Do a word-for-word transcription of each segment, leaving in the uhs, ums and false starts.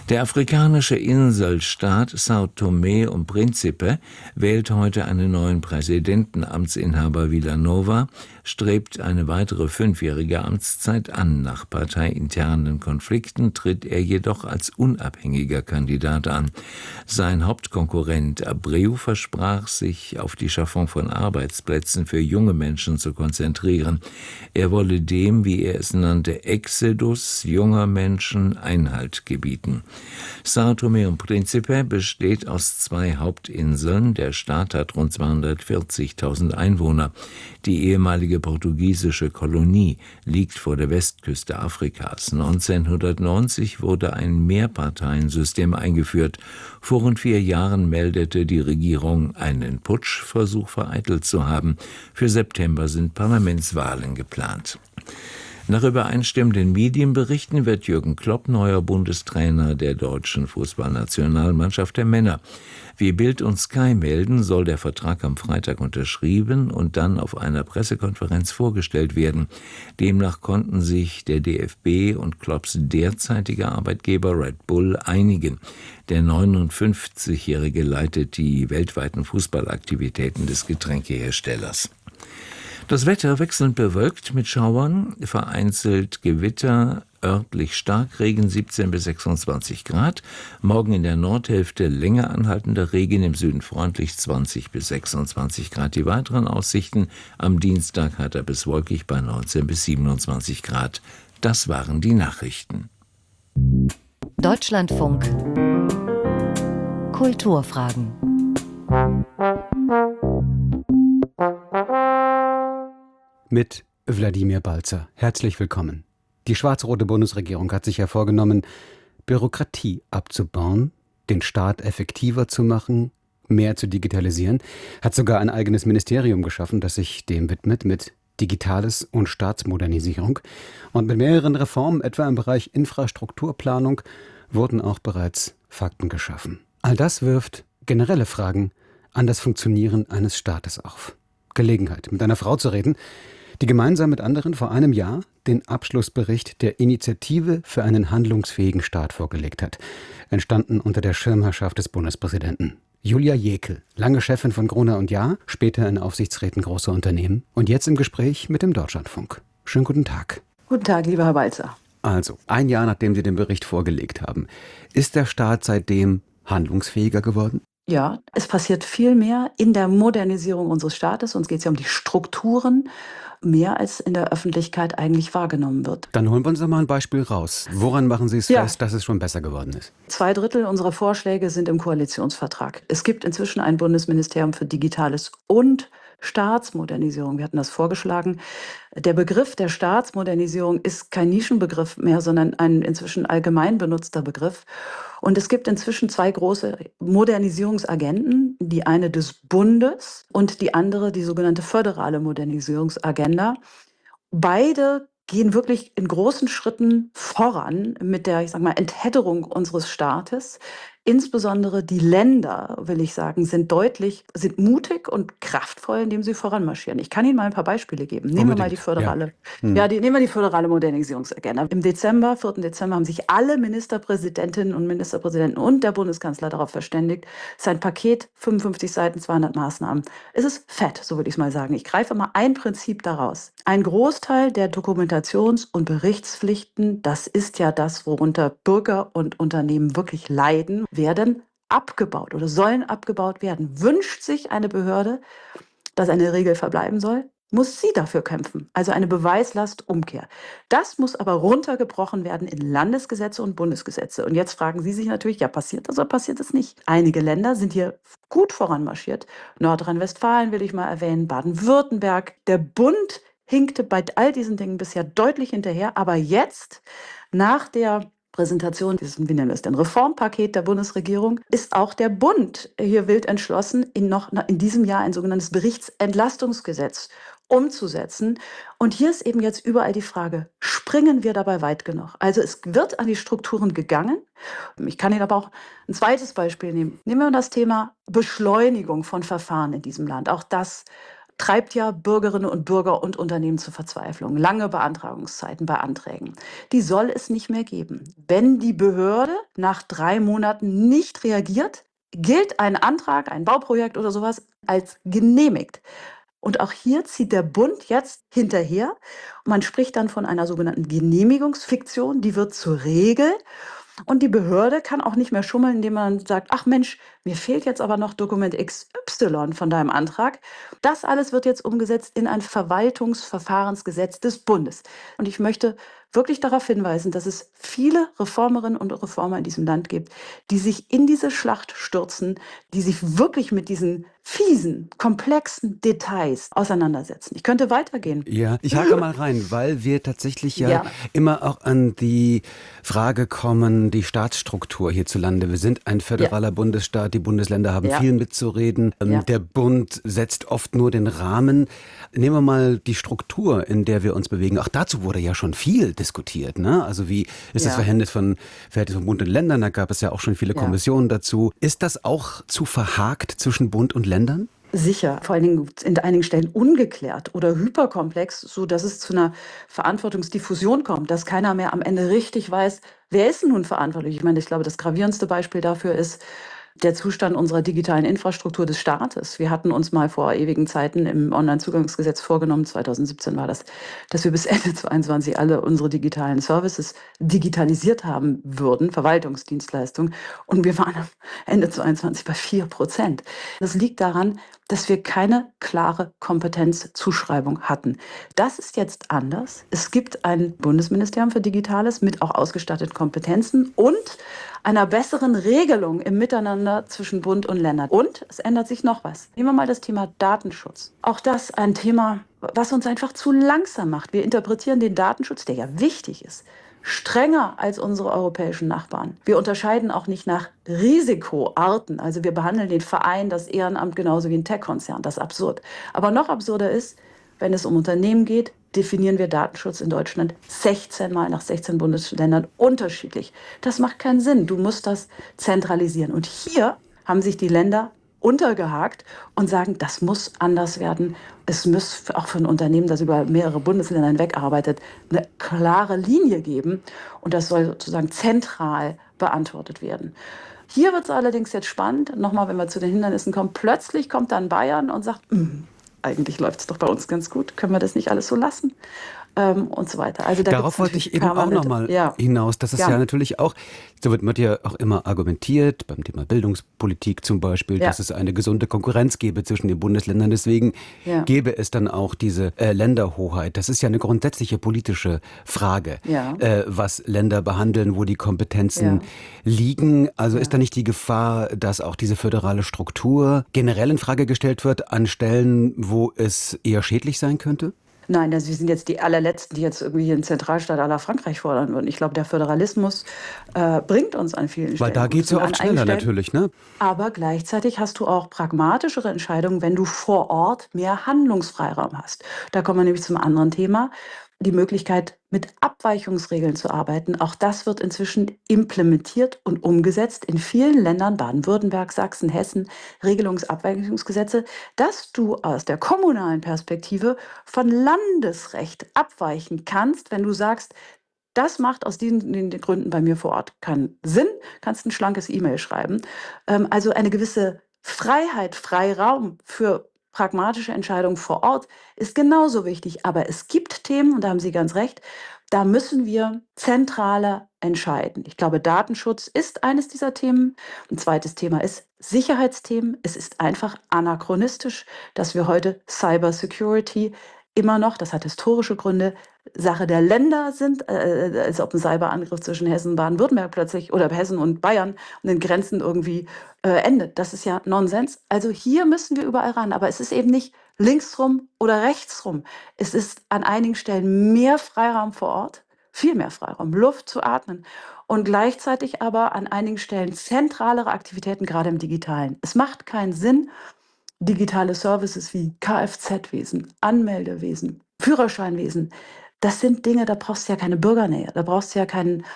Der afrikanische Inselstaat São Tomé und Príncipe wählt heute einen neuen Präsidenten. Amtsinhaber Vila Nova strebt eine weitere fünfjährige Amtszeit an. Nach parteiinternen Konflikten tritt er jedoch als unabhängiger Kandidat an. Sein Hauptkonkurrent Abreu versprach, sich auf die Schaffung von Arbeitsplätzen für junge Menschen zu konzentrieren. Er wolle dem, wie er es nannte, Exodus junger Menschen Einhalt gebieten. São Tomé und Príncipe besteht aus zwei Hauptinseln. Der Staat hat rund zweihundertvierzigtausend Einwohner. Die ehemalige portugiesische Kolonie liegt vor der Westküste Afrikas. neunzehnhundertneunzig wurde ein Mehrparteiensystem eingeführt. Vor rund vier Jahren meldete die Regierung, einen Putschversuch vereitelt zu haben. Für September sind Parlamentswahlen geplant. Nach übereinstimmenden Medienberichten wird Jürgen Klopp neuer Bundestrainer der deutschen Fußballnationalmannschaft der Männer. Wie Bild und Sky melden, soll der Vertrag am Freitag unterschrieben und dann auf einer Pressekonferenz vorgestellt werden. Demnach konnten sich der D F B und Klopps derzeitiger Arbeitgeber Red Bull einigen. Der neunundfünfzigjährige leitet die weltweiten Fußballaktivitäten des Getränkeherstellers. Das Wetter wechselnd bewölkt mit Schauern, vereinzelt Gewitter, örtlich Starkregen, siebzehn bis sechsundzwanzig Grad. Morgen in der Nordhälfte länger anhaltender Regen, im Süden freundlich zwanzig bis sechsundzwanzig Grad. Die weiteren Aussichten am Dienstag heiter bis wolkig bei neunzehn bis siebenundzwanzig Grad. Das waren die Nachrichten. Deutschlandfunk Kulturfragen. Mit Wladimir Balzer. Herzlich willkommen. Die schwarz-rote Bundesregierung hat sich ja vorgenommen, Bürokratie abzubauen, den Staat effektiver zu machen, mehr zu digitalisieren, hat sogar ein eigenes Ministerium geschaffen, das sich dem widmet mit Digitales und Staatsmodernisierung. Und mit mehreren Reformen, etwa im Bereich Infrastrukturplanung, wurden auch bereits Fakten geschaffen. All das wirft generelle Fragen an das Funktionieren eines Staates auf. Gelegenheit, mit einer Frau zu reden, die gemeinsam mit anderen vor einem Jahr den Abschlussbericht der Initiative für einen handlungsfähigen Staat vorgelegt hat. Entstanden unter der Schirmherrschaft des Bundespräsidenten. Julia Jäkel, lange Chefin von Gruner und Jahr, später in Aufsichtsräten großer Unternehmen und jetzt im Gespräch mit dem Deutschlandfunk. Schönen guten Tag. Guten Tag, lieber Herr Balzer. Also, ein Jahr nachdem Sie den Bericht vorgelegt haben, ist der Staat seitdem handlungsfähiger geworden? Ja, es passiert viel mehr in der Modernisierung unseres Staates. Uns geht es ja um die Strukturen, mehr als in der Öffentlichkeit eigentlich wahrgenommen wird. Dann holen wir uns doch mal ein Beispiel raus. Woran machen Sie es Ja. fest, dass es schon besser geworden ist? Zwei Drittel unserer Vorschläge sind im Koalitionsvertrag. Es gibt inzwischen ein Bundesministerium für Digitales und Staatsmodernisierung. Wir hatten das vorgeschlagen. Der Begriff der Staatsmodernisierung ist kein Nischenbegriff mehr, sondern ein inzwischen allgemein benutzter Begriff. Und es gibt inzwischen zwei große Modernisierungsagenden, die eine des Bundes und die andere die sogenannte föderale Modernisierungsagenda. Beide gehen wirklich in großen Schritten voran mit der, ich sag mal, Enthedderung unseres Staates. Insbesondere die Länder, will ich sagen, sind deutlich, sind mutig und kraftvoll, indem sie voranmarschieren. Ich kann Ihnen mal ein paar Beispiele geben. Nehmen wir mal die Unbedingt, föderale, ja. Hm. ja, die, nehmen wir die föderale Modernisierungsagenda. Im Dezember, vierten Dezember, haben sich alle Ministerpräsidentinnen und Ministerpräsidenten und der Bundeskanzler darauf verständigt. Es ist ein Paket, fünfundfünfzig Seiten, zweihundert Maßnahmen. Es ist fett, so würde ich es mal sagen. Ich greife mal ein Prinzip daraus. Ein Großteil der Dokumentations- und Berichtspflichten, das ist ja das, worunter Bürger und Unternehmen wirklich leiden, werden abgebaut oder sollen abgebaut werden. Wünscht sich eine Behörde, dass eine Regel verbleiben soll, muss sie dafür kämpfen. Also eine Beweislastumkehr. Das muss aber runtergebrochen werden in Landesgesetze und Bundesgesetze. Und jetzt fragen Sie sich natürlich, ja, passiert das oder passiert das nicht? Einige Länder sind hier gut voranmarschiert. Nordrhein-Westfalen will ich mal erwähnen, Baden-Württemberg. Der Bund hinkte bei all diesen Dingen bisher deutlich hinterher. Aber jetzt, nach der Präsentation dieses, wie nennen wir es denn, Reformpaket der Bundesregierung, ist auch der Bund hier wild entschlossen, in, noch, in diesem Jahr ein sogenanntes Berichtsentlastungsgesetz umzusetzen. Und hier ist eben jetzt überall die Frage, springen wir dabei weit genug? Also es wird an die Strukturen gegangen. Ich kann Ihnen aber auch ein zweites Beispiel nehmen. Nehmen wir das Thema Beschleunigung von Verfahren in diesem Land. Auch das treibt ja Bürgerinnen und Bürger und Unternehmen zur Verzweiflung. Lange Beantragungszeiten bei Anträgen. Die soll es nicht mehr geben. Wenn die Behörde nach drei Monaten nicht reagiert, gilt ein Antrag, ein Bauprojekt oder sowas als genehmigt. Und auch hier zieht der Bund jetzt hinterher. Man spricht dann von einer sogenannten Genehmigungsfiktion, die wird zur Regel. Und die Behörde kann auch nicht mehr schummeln, indem man sagt, ach Mensch, mir fehlt jetzt aber noch Dokument X Y von deinem Antrag. Das alles wird jetzt umgesetzt in ein Verwaltungsverfahrensgesetz des Bundes. Und ich möchte wirklich darauf hinweisen, dass es viele Reformerinnen und Reformer in diesem Land gibt, die sich in diese Schlacht stürzen, die sich wirklich mit diesen fiesen, komplexen Details auseinandersetzen. Ich könnte weitergehen. Ja, ich hake mal rein, weil wir tatsächlich ja, Ja. immer auch an die Frage kommen, die Staatsstruktur hierzulande. Wir sind ein föderaler Bundesstaat, die Bundesländer haben Ja. viel mitzureden. Ähm, Ja. Der Bund setzt oft nur den Rahmen. Nehmen wir mal die Struktur, in der wir uns bewegen. Auch dazu wurde ja schon viel diskutiert, ne? Also wie ist das Ja. Verhältnis von, Verhältnis von Bund und Ländern? Da gab es ja auch schon viele Ja. Kommissionen dazu. Ist das auch zu verhakt zwischen Bund und Ländern? Sicher, vor allen Dingen in einigen Stellen ungeklärt oder hyperkomplex, so dass es zu einer Verantwortungsdiffusion kommt, dass keiner mehr am Ende richtig weiß, wer ist nun verantwortlich. Ich meine, ich glaube, das gravierendste Beispiel dafür ist der Zustand unserer digitalen Infrastruktur des Staates. Wir hatten uns mal vor ewigen Zeiten im Onlinezugangsgesetz vorgenommen, zweitausendsiebzehn war das, dass wir bis Ende zweiundzwanzig alle unsere digitalen Services digitalisiert haben würden, Verwaltungsdienstleistungen. Und wir waren am Ende zweiundzwanzig bei vier Prozent. Das liegt daran, dass wir keine klare Kompetenzzuschreibung hatten. Das ist jetzt anders. Es gibt ein Bundesministerium für Digitales mit auch ausgestatteten Kompetenzen und einer besseren Regelung im Miteinander zwischen Bund und Ländern. Und es ändert sich noch was. Nehmen wir mal das Thema Datenschutz. Auch das ein Thema, was uns einfach zu langsam macht. Wir interpretieren den Datenschutz, der ja wichtig ist, strenger als unsere europäischen Nachbarn. Wir unterscheiden auch nicht nach Risikoarten. Also wir behandeln den Verein, das Ehrenamt genauso wie ein Tech-Konzern. Das ist absurd. Aber noch absurder ist, wenn es um Unternehmen geht, definieren wir Datenschutz in Deutschland sechzehn Mal nach sechzehn Bundesländern unterschiedlich. Das macht keinen Sinn. Du musst das zentralisieren. Und hier haben sich die Länder untergehakt und sagen, das muss anders werden. Es muss auch für ein Unternehmen, das über mehrere Bundesländer hinweg arbeitet, eine klare Linie geben. Und das soll sozusagen zentral beantwortet werden. Hier wird es allerdings jetzt spannend. Nochmal, wenn wir zu den Hindernissen kommen. Plötzlich kommt dann Bayern und sagt, eigentlich läuft es doch bei uns ganz gut. Können wir das nicht alles so lassen? Ähm, und so weiter. Also da Darauf wollte ich eben auch nochmal ja. hinaus. Das ist ja. Ja. ja natürlich auch, so wird, wird ja auch immer argumentiert, beim Thema Bildungspolitik zum Beispiel, Ja. dass es eine gesunde Konkurrenz gäbe zwischen den Bundesländern. Deswegen Ja. gäbe es dann auch diese äh, Länderhoheit. Das ist ja eine grundsätzliche politische Frage, Ja. äh, was Länder behandeln, wo die Kompetenzen Ja. liegen. Also Ja. ist da nicht die Gefahr, dass auch diese föderale Struktur generell in Frage gestellt wird an Stellen, wo es eher schädlich sein könnte? Nein, also wir sind jetzt die allerletzten, die jetzt irgendwie einen Zentralstaat à la Frankreich fordern würden. Ich glaube, der Föderalismus äh, bringt uns an vielen Stellen. Weil da geht es ja Und an oft schneller einigen Stellen- natürlich, ne? Aber gleichzeitig hast du auch pragmatischere Entscheidungen, wenn du vor Ort mehr Handlungsfreiraum hast. Da kommen wir nämlich zum anderen Thema. Die Möglichkeit, mit Abweichungsregeln zu arbeiten. Auch das wird inzwischen implementiert und umgesetzt in vielen Ländern, Baden-Württemberg, Sachsen, Hessen, Regelungsabweichungsgesetze, dass du aus der kommunalen Perspektive von Landesrecht abweichen kannst, wenn du sagst, das macht aus diesen den Gründen bei mir vor Ort keinen Sinn, kannst ein schlankes E-Mail schreiben. Ähm, also eine gewisse Freiheit, Freiraum für pragmatische Entscheidungen vor Ort ist genauso wichtig. Aber es gibt Themen, und da haben Sie ganz recht, da müssen wir zentraler entscheiden. Ich glaube, Datenschutz ist eines dieser Themen. Ein zweites Thema ist Sicherheitsthemen. Es ist einfach anachronistisch, dass wir heute Cybersecurity immer noch, das hat historische Gründe, Sache der Länder sind, äh, als ob ein Cyberangriff zwischen Hessen und Baden-Württemberg plötzlich oder Hessen und Bayern an den Grenzen irgendwie äh, endet. Das ist ja Nonsens. Also hier müssen wir überall ran. Aber es ist eben nicht linksrum oder rechtsrum. Es ist an einigen Stellen mehr Freiraum vor Ort, viel mehr Freiraum, Luft zu atmen. Und gleichzeitig aber an einigen Stellen zentralere Aktivitäten, gerade im Digitalen. Es macht keinen Sinn, digitale Services wie Kfz-Wesen, Anmeldewesen, Führerscheinwesen, das sind Dinge, da brauchst du ja keine Bürgernähe, da brauchst du ja keinen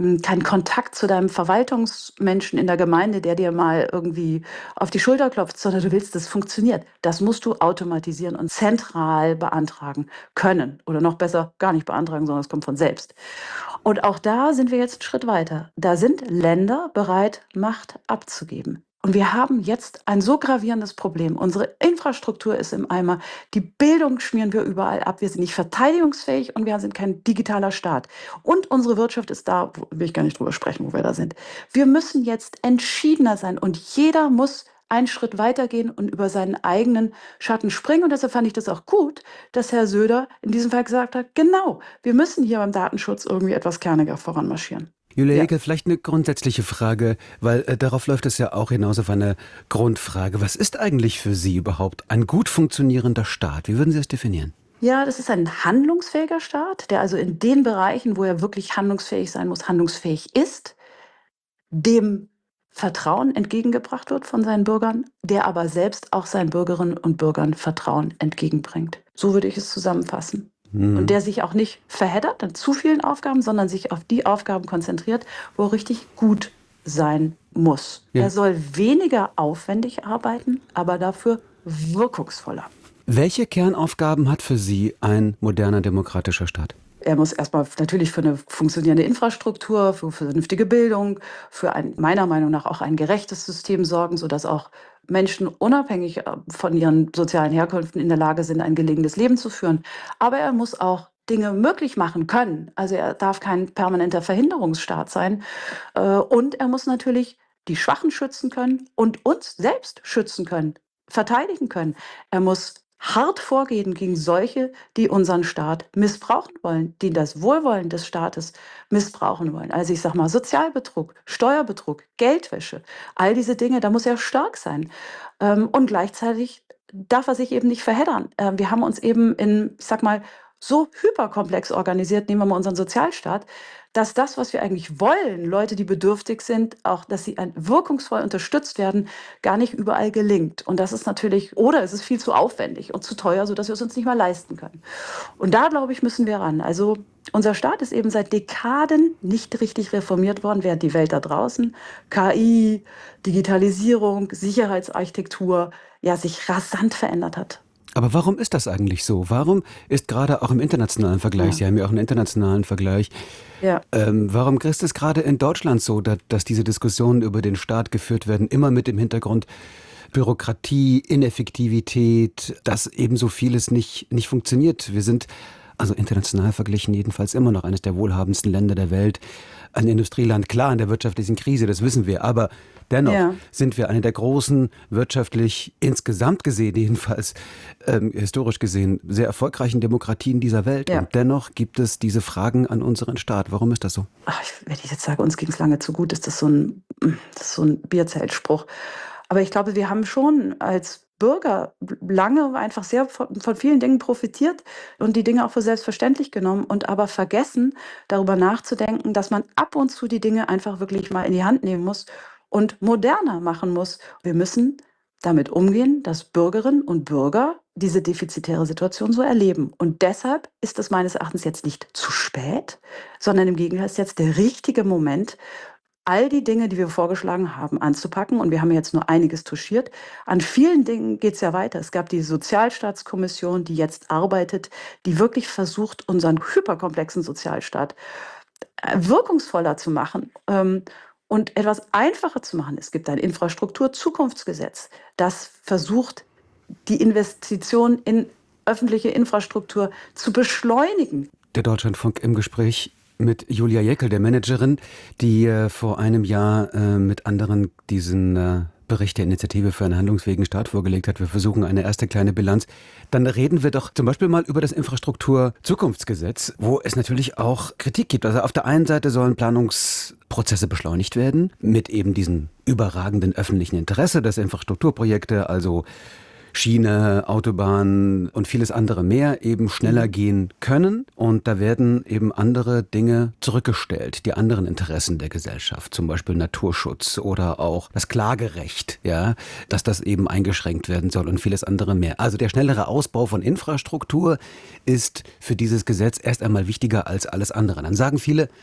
keinen Kontakt zu deinem Verwaltungsmenschen in der Gemeinde, der dir mal irgendwie auf die Schulter klopft, sondern du willst, dass es funktioniert. Das musst du automatisieren und zentral beantragen können. Oder noch besser, gar nicht beantragen, sondern es kommt von selbst. Und auch da sind wir jetzt einen Schritt weiter. Da sind Länder bereit, Macht abzugeben. Und wir haben jetzt ein so gravierendes Problem. Unsere Infrastruktur ist im Eimer. Die Bildung schmieren wir überall ab. Wir sind nicht verteidigungsfähig und wir sind kein digitaler Staat. Und unsere Wirtschaft ist da, wo- will ich gar nicht drüber sprechen, wo wir da sind. Wir müssen jetzt entschiedener sein und jeder muss einen Schritt weitergehen und über seinen eigenen Schatten springen. Und deshalb fand ich das auch gut, dass Herr Söder in diesem Fall gesagt hat, genau, wir müssen hier beim Datenschutz irgendwie etwas kerniger voranmarschieren. Julia Ja. Jäckel, vielleicht eine grundsätzliche Frage, weil äh, darauf läuft es ja auch hinaus auf eine Grundfrage. Was ist eigentlich für Sie überhaupt ein gut funktionierender Staat? Wie würden Sie das definieren? Ja, das ist ein handlungsfähiger Staat, der also in den Bereichen, wo er wirklich handlungsfähig sein muss, handlungsfähig ist, dem Vertrauen entgegengebracht wird von seinen Bürgern, der aber selbst auch seinen Bürgerinnen und Bürgern Vertrauen entgegenbringt. So würde ich es zusammenfassen. Hm. Und der sich auch nicht verheddert an zu vielen Aufgaben, sondern sich auf die Aufgaben konzentriert, wo er richtig gut sein muss. Ja. Er soll weniger aufwendig arbeiten, aber dafür wirkungsvoller. Welche Kernaufgaben hat für Sie ein moderner demokratischer Staat? Er muss erstmal natürlich für eine funktionierende Infrastruktur, für vernünftige Bildung, für ein, meiner Meinung nach auch ein gerechtes System sorgen, sodass auch Menschen unabhängig äh, von ihren sozialen Herkünften in der Lage sind, ein gelingendes Leben zu führen. Aber er muss auch Dinge möglich machen können. Also er darf kein permanenter Verhinderungsstaat sein. Äh, Und er muss natürlich die Schwachen schützen können und uns selbst schützen können, verteidigen können. Er muss hart vorgehen gegen solche, die unseren Staat missbrauchen wollen, die das Wohlwollen des Staates missbrauchen wollen. Also ich sage mal Sozialbetrug, Steuerbetrug, Geldwäsche, all diese Dinge, da muss er stark sein. Ähm, Und gleichzeitig darf er sich eben nicht verheddern. Ähm, Wir haben uns eben in, ich sag mal, so hyperkomplex organisiert, nehmen wir mal unseren Sozialstaat, dass das, was wir eigentlich wollen, Leute, die bedürftig sind, auch, dass sie ein- wirkungsvoll unterstützt werden, gar nicht überall gelingt. Und das ist natürlich, oder es ist viel zu aufwendig und zu teuer, sodass wir es uns nicht mehr leisten können. Und da, glaube ich, müssen wir ran. Also unser Staat ist eben seit Dekaden nicht richtig reformiert worden, während die Welt da draußen, K I, Digitalisierung, Sicherheitsarchitektur, ja, sich rasant verändert hat. Aber warum ist das eigentlich so? Warum ist gerade auch im internationalen Vergleich, Ja. Sie haben ja auch einen internationalen Vergleich, Ja. ähm, warum ist es gerade in Deutschland so, dass, dass diese Diskussionen über den Staat geführt werden, immer mit dem Hintergrund Bürokratie, Ineffektivität, dass eben so vieles nicht, nicht funktioniert? Wir sind also international verglichen jedenfalls immer noch eines der wohlhabendsten Länder der Welt. Ein Industrieland, klar, in der wirtschaftlichen Krise, das wissen wir, aber dennoch Ja. sind wir eine der großen, wirtschaftlich insgesamt gesehen, jedenfalls ähm, historisch gesehen, sehr erfolgreichen Demokratien dieser Welt. Ja. Und dennoch gibt es diese Fragen an unseren Staat. Warum ist das so? Ach, ich, wenn ich jetzt sage, uns ging es lange zu gut, ist das so ein, das ist so ein Bierzeltspruch. Aber ich glaube, wir haben schon als Bürger lange einfach sehr von, von vielen Dingen profitiert und die Dinge auch für selbstverständlich genommen und aber vergessen, darüber nachzudenken, dass man ab und zu die Dinge einfach wirklich mal in die Hand nehmen muss und moderner machen muss. Wir müssen damit umgehen, dass Bürgerinnen und Bürger diese defizitäre Situation so erleben. Und deshalb ist es meines Erachtens jetzt nicht zu spät, sondern im Gegenteil ist jetzt der richtige Moment, all die Dinge, die wir vorgeschlagen haben, anzupacken. Und wir haben jetzt nur einiges touchiert. An vielen Dingen geht es ja weiter. Es gab die Sozialstaatskommission, die jetzt arbeitet, die wirklich versucht, unseren hyperkomplexen Sozialstaat äh, wirkungsvoller zu machen ähm, und etwas einfacher zu machen. Es gibt ein Infrastrukturzukunftsgesetz, das versucht, die Investition in öffentliche Infrastruktur zu beschleunigen. Der Deutschlandfunk im Gespräch mit Julia Jäckel, der Managerin, die äh, vor einem Jahr äh, mit anderen diesen äh, Bericht der Initiative für einen handlungsfähigen Staat vorgelegt hat. Wir versuchen eine erste kleine Bilanz. Dann reden wir doch zum Beispiel mal über das Infrastrukturzukunftsgesetz, wo es natürlich auch Kritik gibt. Also auf der einen Seite sollen Planungsprozesse beschleunigt werden mit eben diesem überragenden öffentlichen Interesse, dass Infrastrukturprojekte, also Schiene, Autobahn und vieles andere mehr eben schneller gehen können. Und da werden eben andere Dinge zurückgestellt, die anderen Interessen der Gesellschaft, zum Beispiel Naturschutz oder auch das Klagerecht, ja, dass das eben eingeschränkt werden soll und vieles andere mehr. Also der schnellere Ausbau von Infrastruktur ist für dieses Gesetz erst einmal wichtiger als alles andere. Dann sagen viele,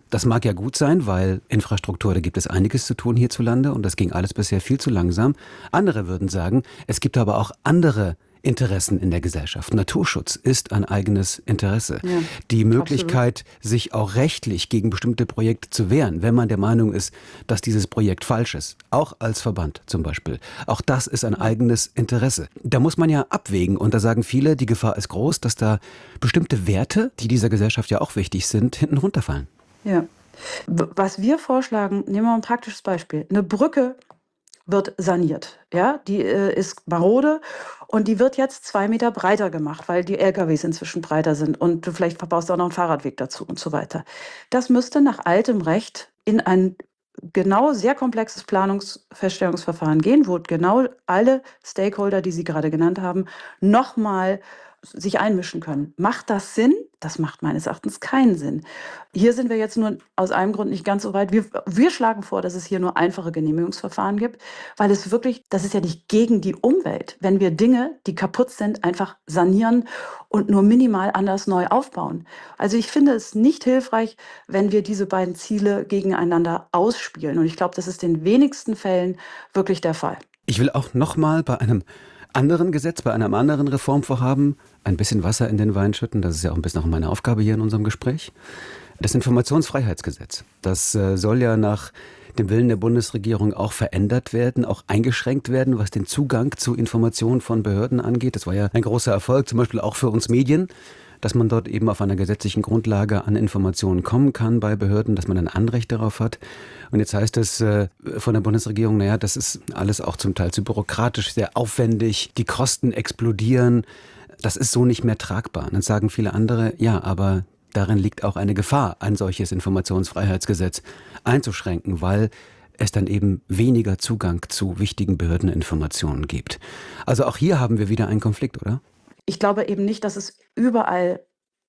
Das mag ja gut sein, weil Infrastruktur, da gibt es einiges zu tun hierzulande und das ging alles bisher viel zu langsam. Andere würden sagen, es gibt aber auch andere Interessen in der Gesellschaft. Naturschutz ist ein eigenes Interesse. Ja, Die Möglichkeit, absolut. sich auch rechtlich gegen bestimmte Projekte zu wehren, wenn man der Meinung ist, dass dieses Projekt falsch ist, auch als Verband zum Beispiel, auch das ist ein eigenes Interesse. Da muss man ja abwägen und da sagen viele, die Gefahr ist groß, dass da bestimmte Werte, die dieser Gesellschaft ja auch wichtig sind, hinten runterfallen. Ja. W- Was wir vorschlagen, nehmen wir mal ein praktisches Beispiel. Eine Brücke wird saniert. Ja, die äh, ist marode und die wird jetzt zwei Meter breiter gemacht, weil die L K Ws inzwischen breiter sind und du vielleicht verbaust auch noch einen Fahrradweg dazu und so weiter. Das müsste nach altem Recht in ein genau sehr komplexes Planungsfeststellungsverfahren gehen, wo genau alle Stakeholder, die Sie gerade genannt haben, nochmal sich einmischen können. Macht das Sinn? Das macht meines Erachtens keinen Sinn. Hier sind wir jetzt nur aus einem Grund nicht ganz so weit. Wir, wir schlagen vor, dass es hier nur einfache Genehmigungsverfahren gibt, weil es wirklich, das ist ja nicht gegen die Umwelt, wenn wir Dinge, die kaputt sind, einfach sanieren und nur minimal anders neu aufbauen. Also ich finde es nicht hilfreich, wenn wir diese beiden Ziele gegeneinander ausspielen. Und ich glaube, das ist in den wenigsten Fällen wirklich der Fall. Ich will auch nochmal bei einem anderen Gesetz, bei einem anderen Reformvorhaben ein bisschen Wasser in den Wein schütten. Das ist ja auch ein bisschen auch meine Aufgabe hier in unserem Gespräch. Das Informationsfreiheitsgesetz, das äh, soll ja nach dem Willen der Bundesregierung auch verändert werden, auch eingeschränkt werden, was den Zugang zu Informationen von Behörden angeht. Das war ja ein großer Erfolg, zum Beispiel auch für uns Medien, dass man dort eben auf einer gesetzlichen Grundlage an Informationen kommen kann bei Behörden, dass man ein Anrecht darauf hat. Und jetzt heißt es äh, von der Bundesregierung, naja, das ist alles auch zum Teil zu bürokratisch, sehr aufwendig, die Kosten explodieren, das ist so nicht mehr tragbar. Und dann sagen viele andere, ja, aber darin liegt auch eine Gefahr, ein solches Informationsfreiheitsgesetz einzuschränken, weil es dann eben weniger Zugang zu wichtigen Behördeninformationen gibt. Also auch hier haben wir wieder einen Konflikt, oder? Ich glaube eben nicht, dass es überall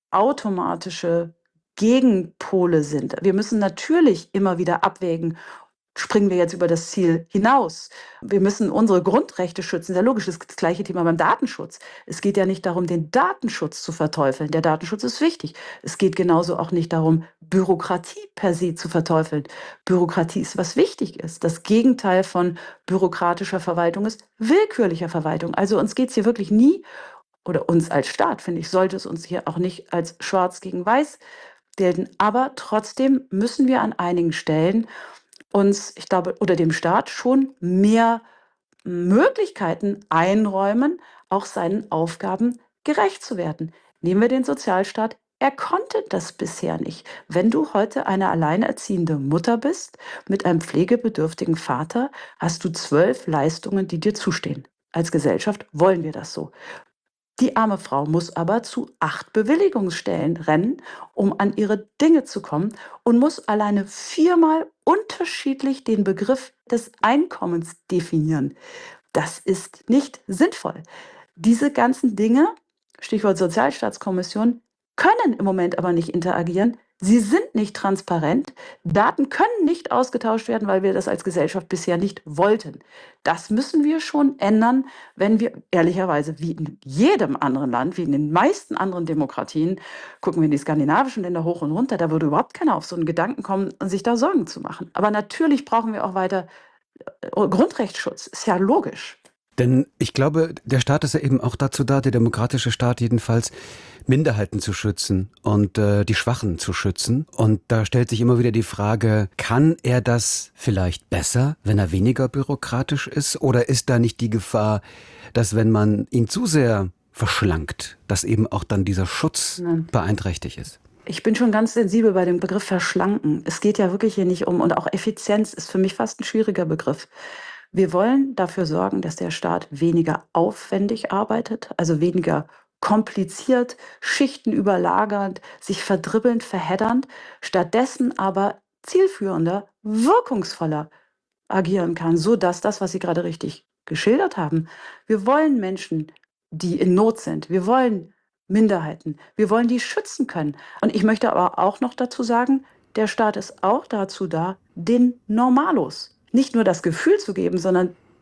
automatische Gegenpole sind. Wir müssen natürlich immer wieder abwägen, springen wir jetzt über das Ziel hinaus. Wir müssen unsere Grundrechte schützen. Sehr logisch, das ist das gleiche Thema beim Datenschutz. Es geht ja nicht darum, den Datenschutz zu verteufeln. Der Datenschutz ist wichtig. Es geht genauso auch nicht darum, Bürokratie per se zu verteufeln. Bürokratie ist, was wichtig ist. Das Gegenteil von bürokratischer Verwaltung ist willkürlicher Verwaltung. Also uns geht es hier wirklich nie, oder uns als Staat, finde ich, sollte es uns hier auch nicht als schwarz gegen weiß gelten. Aber trotzdem müssen wir an einigen Stellen uns, ich glaube, oder dem Staat schon mehr Möglichkeiten einräumen, auch seinen Aufgaben gerecht zu werden. Nehmen wir den Sozialstaat. Er konnte das bisher nicht. Wenn du heute eine alleinerziehende Mutter bist mit einem pflegebedürftigen Vater, hast du zwölf Leistungen, die dir zustehen. Als Gesellschaft wollen wir das so. Die arme Frau muss aber zu acht Bewilligungsstellen rennen, um an ihre Dinge zu kommen und muss alleine viermal unterschiedlich den Begriff des Einkommens definieren. Das ist nicht sinnvoll. Diese ganzen Dinge, Stichwort Sozialstaatskommission, können im Moment aber nicht interagieren. Sie sind nicht transparent. Daten können nicht ausgetauscht werden, weil wir das als Gesellschaft bisher nicht wollten. Das müssen wir schon ändern, wenn wir ehrlicherweise wie in jedem anderen Land, wie in den meisten anderen Demokratien, gucken wir in die skandinavischen Länder hoch und runter, da würde überhaupt keiner auf so einen Gedanken kommen, sich da Sorgen zu machen. Aber natürlich brauchen wir auch weiter äh, Grundrechtsschutz. Ist ja logisch. Denn ich glaube, der Staat ist ja eben auch dazu da, der demokratische Staat jedenfalls, Minderheiten zu schützen und äh, die Schwachen zu schützen. Und da stellt sich immer wieder die Frage, kann er das vielleicht besser, wenn er weniger bürokratisch ist? Oder ist da nicht die Gefahr, dass wenn man ihn zu sehr verschlankt, dass eben auch dann dieser Schutz Nein. beeinträchtigt ist? Ich bin schon ganz sensibel bei dem Begriff verschlanken. Es geht ja wirklich hier nicht um, und auch Effizienz ist für mich fast ein schwieriger Begriff. Wir wollen dafür sorgen, dass der Staat weniger aufwendig arbeitet, also weniger kompliziert, Schichten überlagernd, sich verdribbelnd, verheddernd, stattdessen aber zielführender, wirkungsvoller agieren kann, sodass das, was Sie gerade richtig geschildert haben, wir wollen Menschen, die in Not sind, wir wollen Minderheiten, wir wollen die schützen können. Und ich möchte aber auch noch dazu sagen, der Staat ist auch dazu da, den Normalos nicht nur das Gefühl zu geben, sondern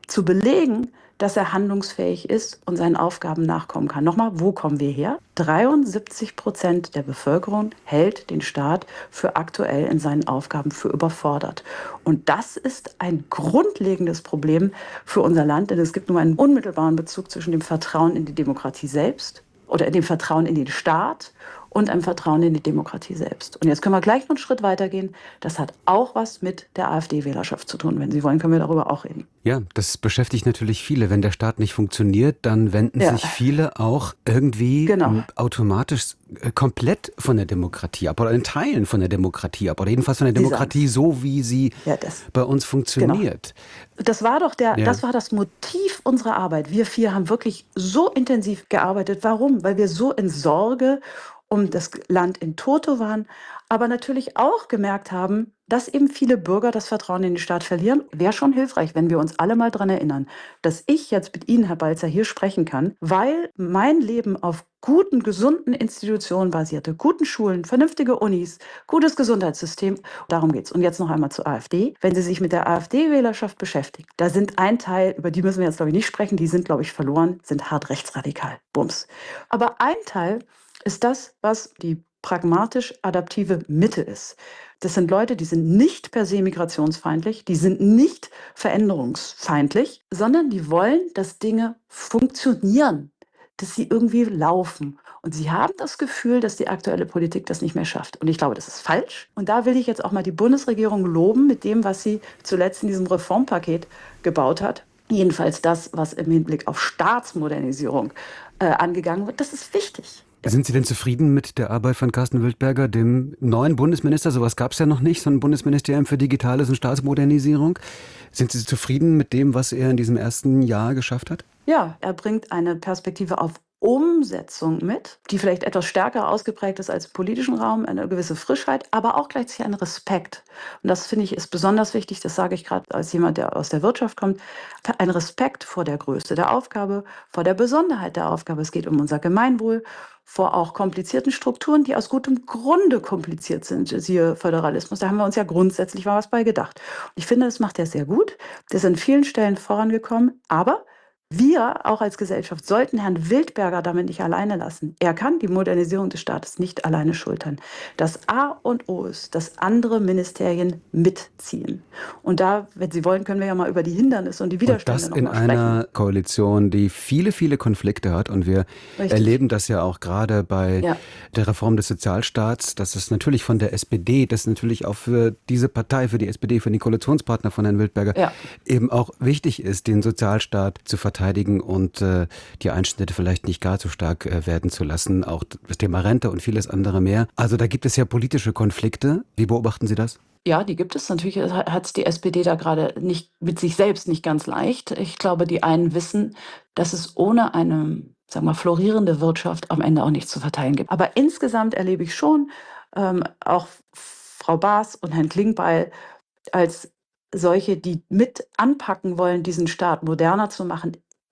zu belegen, dass er handlungsfähig ist und seinen Aufgaben nachkommen kann. Nochmal, wo kommen wir her? dreiundsiebzig Prozent der Bevölkerung hält den Staat für aktuell in seinen Aufgaben für überfordert. Und das ist ein grundlegendes Problem für unser Land, denn es gibt nur einen unmittelbaren Bezug zwischen dem Vertrauen in die Demokratie selbst oder dem Vertrauen in den Staat und einem Vertrauen in die Demokratie selbst. Und jetzt können wir gleich noch einen Schritt weitergehen. Das hat auch was mit der AfD-Wählerschaft zu tun. Wenn Sie wollen, können wir darüber auch reden. Ja, das beschäftigt natürlich viele. Wenn der Staat nicht funktioniert, dann wenden Ja. sich viele auch irgendwie Genau. m, automatisch äh, komplett von der Demokratie ab oder in Teilen von der Demokratie ab oder jedenfalls von der Sie Demokratie so, wie sie Ja, das. bei uns funktioniert. Das war doch der, Ja. das war das Motiv unserer Arbeit. Wir vier haben wirklich so intensiv gearbeitet. Warum? Weil wir so in Sorge um das Land in Toto waren, aber natürlich auch gemerkt haben, dass eben viele Bürger das Vertrauen in den Staat verlieren. Wäre schon hilfreich, wenn wir uns alle mal daran erinnern, dass ich jetzt mit Ihnen, Herr Balzer, hier sprechen kann, weil mein Leben auf guten, gesunden Institutionen basierte, guten Schulen, vernünftige Unis, gutes Gesundheitssystem. Darum geht's. Und jetzt noch einmal zur AfD. Wenn Sie sich mit der AfD-Wählerschaft beschäftigen, da sind ein Teil, über die müssen wir jetzt, glaube ich, nicht sprechen, die sind, glaube ich, verloren, sind hart rechtsradikal. Bums. Aber ein Teil ist das, was die pragmatisch-adaptive Mitte ist. Das sind Leute, die sind nicht per se migrationsfeindlich, die sind nicht veränderungsfeindlich, sondern die wollen, dass Dinge funktionieren, dass sie irgendwie laufen. Und sie haben das Gefühl, dass die aktuelle Politik das nicht mehr schafft. Und ich glaube, das ist falsch. Und da will ich jetzt auch mal die Bundesregierung loben mit dem, was sie zuletzt in diesem Reformpaket gebaut hat. Jedenfalls das, was im Hinblick auf Staatsmodernisierung äh, angegangen wird. Das ist wichtig. Sind Sie denn zufrieden mit der Arbeit von Carsten Wildberger, dem neuen Bundesminister? Sowas gab es ja noch nicht, so ein Bundesministerium für Digitales und Staatsmodernisierung. Sind Sie zufrieden mit dem, was er in diesem ersten Jahr geschafft hat? Ja, er bringt eine Perspektive auf Umsetzung mit, die vielleicht etwas stärker ausgeprägt ist als im politischen Raum, eine gewisse Frischheit, aber auch gleichzeitig einen Respekt. Und das finde ich ist besonders wichtig, das sage ich gerade als jemand, der aus der Wirtschaft kommt, ein Respekt vor der Größe der Aufgabe, vor der Besonderheit der Aufgabe. Es geht um unser Gemeinwohl, vor auch komplizierten Strukturen, die aus gutem Grunde kompliziert sind, siehe Föderalismus. Da haben wir uns ja grundsätzlich mal was bei gedacht. Und ich finde, das macht er sehr gut. Der ist an vielen Stellen vorangekommen, aber wir, auch als Gesellschaft, sollten Herrn Wildberger damit nicht alleine lassen. Er kann die Modernisierung des Staates nicht alleine schultern. Das A und O ist, dass andere Ministerien mitziehen. Und da, wenn Sie wollen, können wir ja mal über die Hindernisse und die Und Widerstände das noch in mal sprechen. einer Koalition, die viele, viele Konflikte hat. Und wir Richtig. erleben das ja auch gerade bei Ja. der Reform des Sozialstaats, dass es natürlich von der S P D, das natürlich auch für diese Partei, für die S P D, für den Koalitionspartner von Herrn Wildberger Ja. eben auch wichtig ist, den Sozialstaat zu verteidigen und äh, die Einschnitte vielleicht nicht gar so stark äh, werden zu lassen. Auch das Thema Rente und vieles andere mehr. Also da gibt es ja politische Konflikte. Wie beobachten Sie das? Ja, die gibt es. Natürlich hat es die S P D da gerade nicht mit sich selbst nicht ganz leicht. Ich glaube, die einen wissen, dass es ohne eine, sagen wir mal, florierende Wirtschaft am Ende auch nichts zu verteilen gibt. Aber insgesamt erlebe ich schon ähm, auch Frau Baas und Herrn Klingbeil als solche, die mit anpacken wollen, diesen Staat moderner zu machen,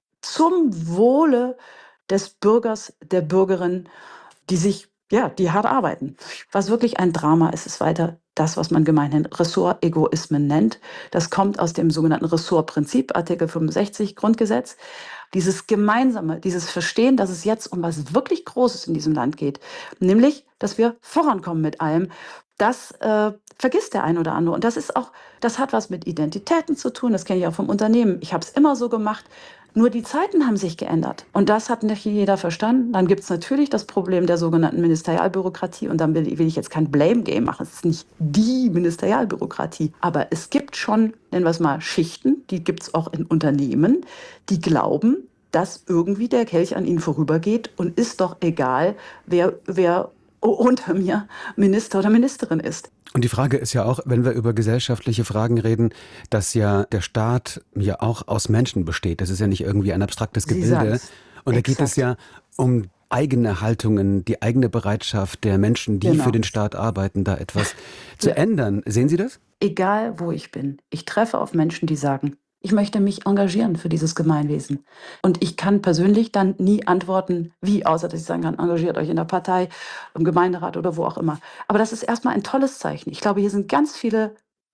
zum Wohle des Bürgers, der Bürgerin, die sich, ja, die hart arbeiten. Was wirklich ein Drama ist, ist weiter das, was man gemeinhin Ressortegoismen nennt. Das kommt aus dem sogenannten Ressortprinzip, Artikel fünfundsechzig Grundgesetz. Dieses gemeinsame, dieses Verstehen, dass es jetzt um was wirklich Großes in diesem Land geht, nämlich, dass wir vorankommen mit allem, das äh, vergisst der ein oder andere. Und das ist auch, das hat was mit Identitäten zu tun, das kenne ich auch vom Unternehmen. Ich habe es immer so gemacht. Nur die Zeiten haben sich geändert. Und das hat nicht jeder verstanden. Dann gibt es natürlich das Problem der sogenannten Ministerialbürokratie. Und dann will, will ich jetzt kein Blame-Game machen. Es ist nicht die Ministerialbürokratie. Aber es gibt schon, nennen wir es mal, Schichten, die gibt es auch in Unternehmen, die glauben, dass irgendwie der Kelch an ihnen vorübergeht und ist doch egal, wer, wer unter mir Minister oder Ministerin ist. Und die Frage ist ja auch, wenn wir über gesellschaftliche Fragen reden, dass ja der Staat ja auch aus Menschen besteht. Das ist ja nicht irgendwie ein abstraktes Sie Gebilde. sagen's. Und da geht Exakt. es ja um eigene Haltungen, die eigene Bereitschaft der Menschen, die Genau. für den Staat arbeiten, da etwas zu Ja. ändern. Sehen Sie das? Egal, wo ich bin, ich treffe auf Menschen, die sagen, ich möchte mich engagieren für dieses Gemeinwesen. Und ich kann persönlich dann nie antworten, wie, außer dass ich sagen kann, engagiert euch in der Partei, im Gemeinderat oder wo auch immer. Aber das ist erstmal ein tolles Zeichen. Ich glaube, hier sind ganz viele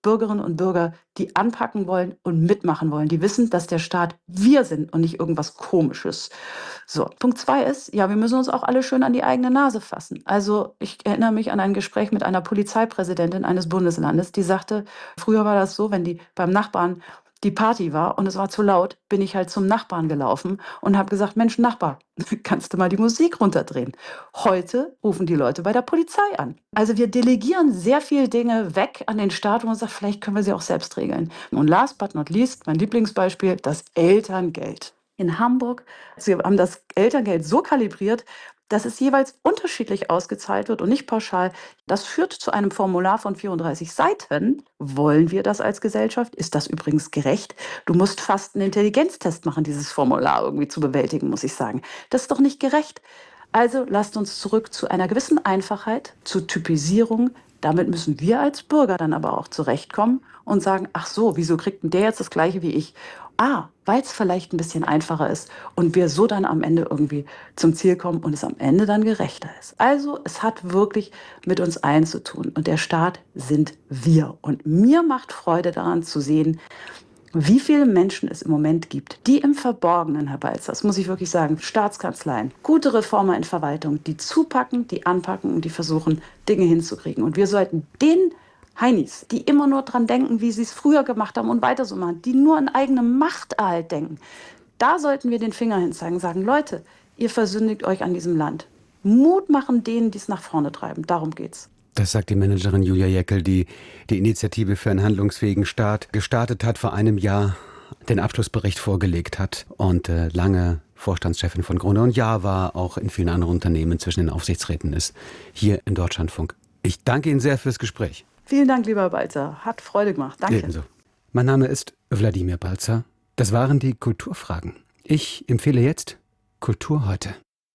Bürgerinnen und Bürger, die anpacken wollen und mitmachen wollen. Die wissen, dass der Staat wir sind und nicht irgendwas Komisches. So, Punkt zwei ist, ja, wir müssen uns auch alle schön an die eigene Nase fassen. Also ich erinnere mich an ein Gespräch mit einer Polizeipräsidentin eines Bundeslandes, die sagte, früher war das so, wenn die beim Nachbarn die Party war und es war zu laut, bin ich halt zum Nachbarn gelaufen und habe gesagt, Mensch, Nachbar, kannst du mal die Musik runterdrehen? Heute rufen die Leute bei der Polizei an. Also wir delegieren sehr viele Dinge weg an den Staat und man sagt, vielleicht können wir sie auch selbst regeln. Und last but not least, mein Lieblingsbeispiel, das Elterngeld. In Hamburg, sie haben das Elterngeld so kalibriert, dass es jeweils unterschiedlich ausgezahlt wird und nicht pauschal. Das führt zu einem Formular von vierunddreißig Seiten. Wollen wir das als Gesellschaft? Ist das übrigens gerecht? Du musst fast einen Intelligenztest machen, dieses Formular irgendwie zu bewältigen, muss ich sagen. Das ist doch nicht gerecht. Also lasst uns zurück zu einer gewissen Einfachheit, zur Typisierung. Damit müssen wir als Bürger dann aber auch zurechtkommen und sagen, ach so, wieso kriegt denn der jetzt das Gleiche wie ich? Ah, weil es vielleicht ein bisschen einfacher ist und wir so dann am Ende irgendwie zum Ziel kommen und es am Ende dann gerechter ist. Also es hat wirklich mit uns allen zu tun und der Staat sind wir. Und mir macht Freude daran zu sehen, wie viele Menschen es im Moment gibt, die im Verborgenen, Herr Balzer, das muss ich wirklich sagen, Staatskanzleien, gute Reformer in Verwaltung, die zupacken, die anpacken und die versuchen, Dinge hinzukriegen. Und wir sollten den Heinis, die immer nur dran denken, wie sie es früher gemacht haben und weiter so machen, die nur an eigene Machterhalt denken, da sollten wir den Finger hinzeigen und sagen, Leute, ihr versündigt euch an diesem Land. Mut machen denen, die es nach vorne treiben. Darum geht's. Das sagt die Managerin Julia Jäckel, die die Initiative für einen handlungsfähigen Staat gestartet hat, vor einem Jahr den Abschlussbericht vorgelegt hat und äh, lange Vorstandschefin von Gruner und Jahr war, auch in vielen anderen Unternehmen zwischen den Aufsichtsräten ist, hier im Deutschlandfunk. Ich danke Ihnen sehr fürs Gespräch. Vielen Dank, lieber Balzer. Hat Freude gemacht. Danke. Ebenso. Mein Name ist Wladimir Balzer. Das waren die Kulturfragen. Ich empfehle jetzt Kultur heute.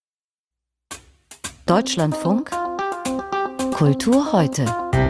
Deutschlandfunk Kultur heute.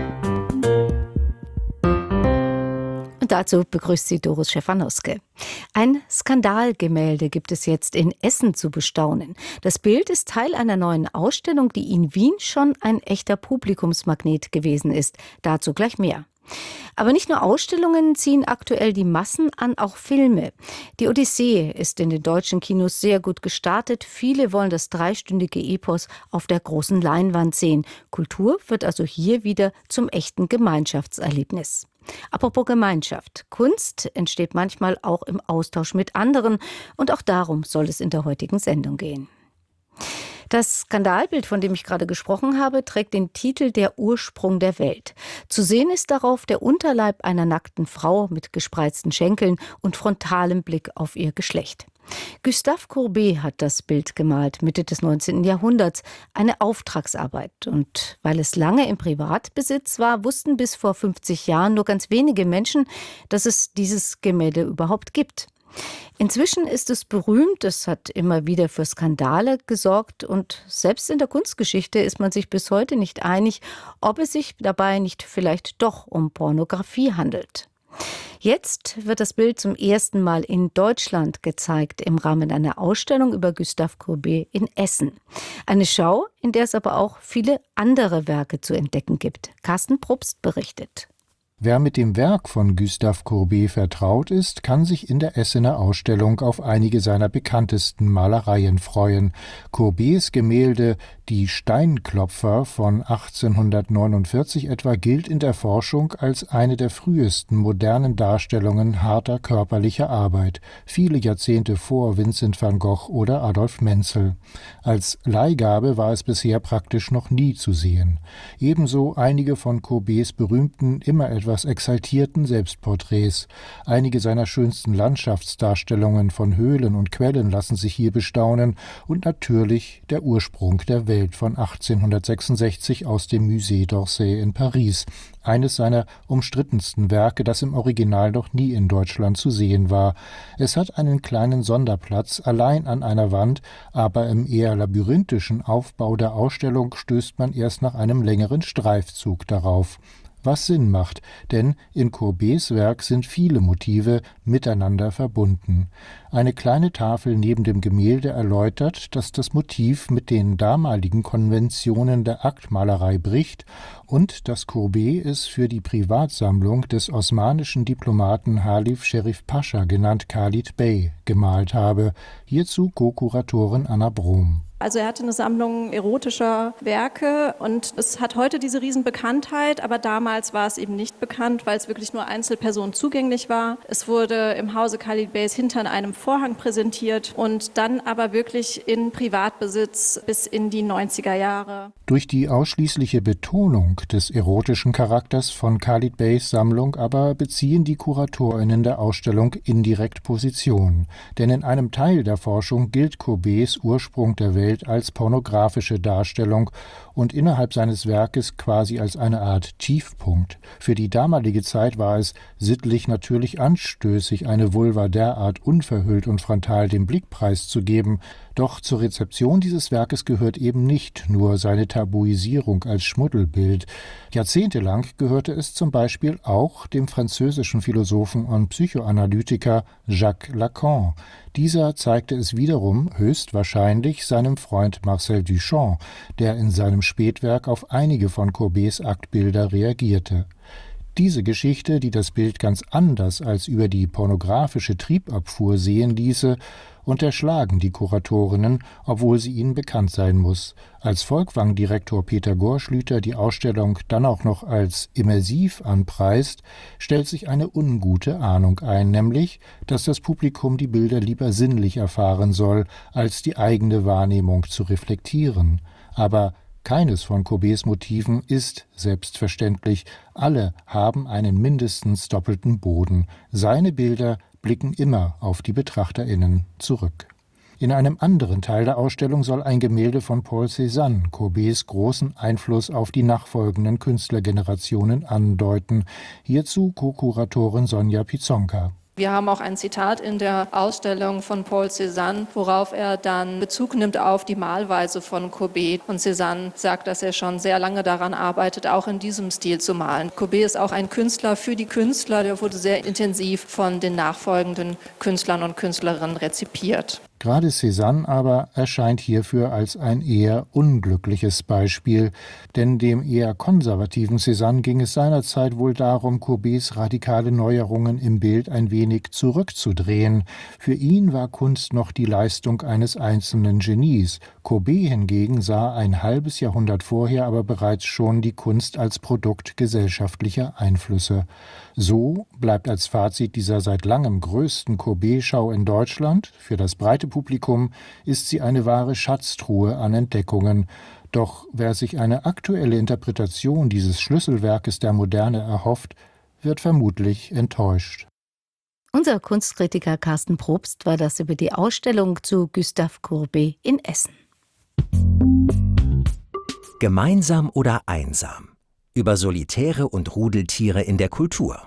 Und dazu begrüßt sie Doris Schefanowske. Ein Skandalgemälde gibt es jetzt in Essen zu bestaunen. Das Bild ist Teil einer neuen Ausstellung, die in Wien schon ein echter Publikumsmagnet gewesen ist. Dazu gleich mehr. Aber nicht nur Ausstellungen ziehen aktuell die Massen an, auch Filme. Die Odyssee ist in den deutschen Kinos sehr gut gestartet. Viele wollen das dreistündige Epos auf der großen Leinwand sehen. Kultur wird also hier wieder zum echten Gemeinschaftserlebnis. Apropos Gemeinschaft. Kunst entsteht manchmal auch im Austausch mit anderen. Und auch darum soll es in der heutigen Sendung gehen. Das Skandalbild, von dem ich gerade gesprochen habe, trägt den Titel Der Ursprung der Welt. Zu sehen ist darauf der Unterleib einer nackten Frau mit gespreizten Schenkeln und frontalem Blick auf ihr Geschlecht. Gustave Courbet hat das Bild gemalt, Mitte des neunzehnten Jahrhunderts, eine Auftragsarbeit. Und weil es lange im Privatbesitz war, wussten bis vor fünfzig Jahren nur ganz wenige Menschen, dass es dieses Gemälde überhaupt gibt. Inzwischen ist es berühmt, es hat immer wieder für Skandale gesorgt und selbst in der Kunstgeschichte ist man sich bis heute nicht einig, ob es sich dabei nicht vielleicht doch um Pornografie handelt. Jetzt wird das Bild zum ersten Mal in Deutschland gezeigt im Rahmen einer Ausstellung über Gustave Courbet in Essen. Eine Schau, in der es aber auch viele andere Werke zu entdecken gibt. Carsten Probst berichtet. Wer mit dem Werk von Gustave Courbet vertraut ist, kann sich in der Essener Ausstellung auf einige seiner bekanntesten Malereien freuen. Courbets Gemälde Die Steinklopfer von achtzehnhundertneunundvierzig etwa gilt in der Forschung als eine der frühesten modernen Darstellungen harter körperlicher Arbeit, viele Jahrzehnte vor Vincent van Gogh oder Adolf Menzel. Als Leihgabe war es bisher praktisch noch nie zu sehen. Ebenso einige von Courbets berühmten, immer etwas etwas exaltierten Selbstporträts. Einige seiner schönsten Landschaftsdarstellungen von Höhlen und Quellen lassen sich hier bestaunen und natürlich der Ursprung der Welt von achtzehnhundertsechsundsechzig aus dem Musée d'Orsay in Paris. Eines seiner umstrittensten Werke, das im Original noch nie in Deutschland zu sehen war. Es hat einen kleinen Sonderplatz allein an einer Wand, aber im eher labyrinthischen Aufbau der Ausstellung stößt man erst nach einem längeren Streifzug darauf. was Sinn macht, denn in Courbets Werk sind viele Motive miteinander verbunden. Eine kleine Tafel neben dem Gemälde erläutert, dass das Motiv mit den damaligen Konventionen der Aktmalerei bricht und dass Courbet es für die Privatsammlung des osmanischen Diplomaten Halif Scherif Pascha, genannt Khalid Bey, gemalt habe. Hierzu Co-Kuratorin Anna Brom. Also er hatte eine Sammlung erotischer Werke und es hat heute diese Riesenbekanntheit, aber damals war es eben nicht bekannt, weil es wirklich nur Einzelpersonen zugänglich war. Es wurde im Hause Khalid Beys hinter einem Vorhang präsentiert und dann aber wirklich in Privatbesitz bis in die neunziger Jahre. Durch die ausschließliche Betonung des erotischen Charakters von Khalid Beys Sammlung aber beziehen die KuratorInnen der Ausstellung indirekt Position. Denn in einem Teil der Forschung gilt Courbets Ursprung der Welt als pornografische Darstellung und innerhalb seines Werkes quasi als eine Art Tiefpunkt. Für die damalige Zeit war es sittlich natürlich anstößig, eine Vulva derart unverhüllt und frontal dem Blick preiszugeben. Doch zur Rezeption dieses Werkes gehört eben nicht nur seine Tabuisierung als Schmuddelbild. Jahrzehntelang gehörte es zum Beispiel auch dem französischen Philosophen und Psychoanalytiker Jacques Lacan. Dieser zeigte es wiederum höchstwahrscheinlich seinem Freund Marcel Duchamp, der in seinem Spätwerk auf einige von Courbets Aktbilder reagierte. Diese Geschichte, die das Bild ganz anders als über die pornografische Triebabfuhr sehen ließe, unterschlagen die Kuratorinnen, obwohl sie ihnen bekannt sein muss. Als Folkwang-Direktor Peter Gohrschlüter die Ausstellung dann auch noch als immersiv anpreist, stellt sich eine ungute Ahnung ein, nämlich, dass das Publikum die Bilder lieber sinnlich erfahren soll, als die eigene Wahrnehmung zu reflektieren. Aber keines von Courbets Motiven ist selbstverständlich. Alle haben einen mindestens doppelten Boden. Seine Bilder blicken immer auf die BetrachterInnen zurück. In einem anderen Teil der Ausstellung soll ein Gemälde von Paul Cézanne Courbets großen Einfluss auf die nachfolgenden Künstlergenerationen andeuten. Hierzu Co-Kuratorin Sonja Pizonka. Wir haben auch ein Zitat in der Ausstellung von Paul Cézanne, worauf er dann Bezug nimmt auf die Malweise von Courbet. Und Cézanne sagt, dass er schon sehr lange daran arbeitet, auch in diesem Stil zu malen. Courbet ist auch ein Künstler für die Künstler, der wurde sehr intensiv von den nachfolgenden Künstlern und Künstlerinnen rezipiert. Gerade Cézanne aber erscheint hierfür als ein eher unglückliches Beispiel, denn dem eher konservativen Cézanne ging es seinerzeit wohl darum, Courbets radikale Neuerungen im Bild ein wenig zurückzudrehen. Für ihn war Kunst noch die Leistung eines einzelnen Genies. Courbet hingegen sah ein halbes Jahrhundert vorher aber bereits schon die Kunst als Produkt gesellschaftlicher Einflüsse. So bleibt als Fazit dieser seit langem größten Courbet-Schau in Deutschland: Für das breite Publikum ist sie eine wahre Schatztruhe an Entdeckungen. Doch wer sich eine aktuelle Interpretation dieses Schlüsselwerkes der Moderne erhofft, wird vermutlich enttäuscht. Unser Kunstkritiker Carsten Probst war das über die Ausstellung zu Gustave Courbet in Essen. Gemeinsam oder einsam? Über Solitäre und Rudeltiere in der Kultur.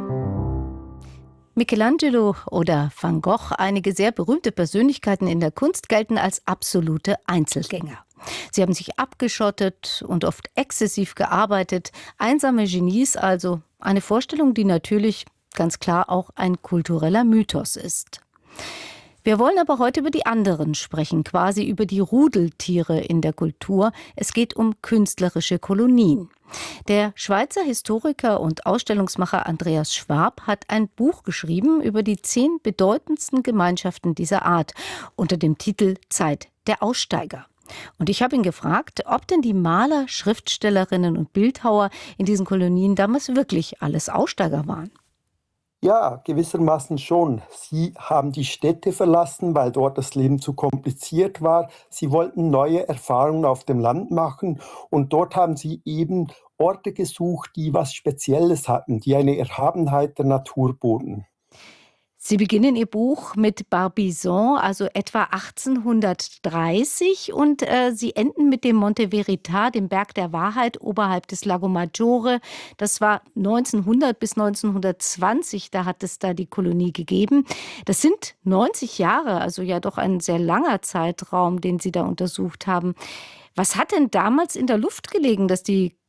Michelangelo oder Van Gogh, einige sehr berühmte Persönlichkeiten in der Kunst, gelten als absolute Einzelgänger. Sie haben sich abgeschottet und oft exzessiv gearbeitet. Einsame Genies also, eine Vorstellung, die natürlich ganz klar auch ein kultureller Mythos ist. Wir wollen aber heute über die anderen sprechen, quasi über die Rudeltiere in der Kultur. Es geht um künstlerische Kolonien. Der Schweizer Historiker und Ausstellungsmacher Andreas Schwab hat ein Buch geschrieben über die zehn bedeutendsten Gemeinschaften dieser Art unter dem Titel Zeit der Aussteiger. Und ich habe ihn gefragt, ob denn die Maler, Schriftstellerinnen und Bildhauer in diesen Kolonien damals wirklich alles Aussteiger waren. Ja, gewissermaßen schon. Sie haben die Städte verlassen, weil dort das Leben zu kompliziert war. Sie wollten neue Erfahrungen auf dem Land machen und dort haben sie eben Orte gesucht, die was Spezielles hatten, die eine Erhabenheit der Natur boten. Sie beginnen Ihr Buch mit Barbizon, also etwa achtzehnhundertdreißig, und äh, Sie enden mit dem Monte Verità, dem Berg der Wahrheit oberhalb des Lago Maggiore. Das war neunzehnhundert bis neunzehnhundertzwanzig, da hat es da die Kolonie gegeben. Das sind neunzig Jahre, also ja doch ein sehr langer Zeitraum, den Sie da untersucht haben. Was hat denn damals in der Luft gelegen, dass die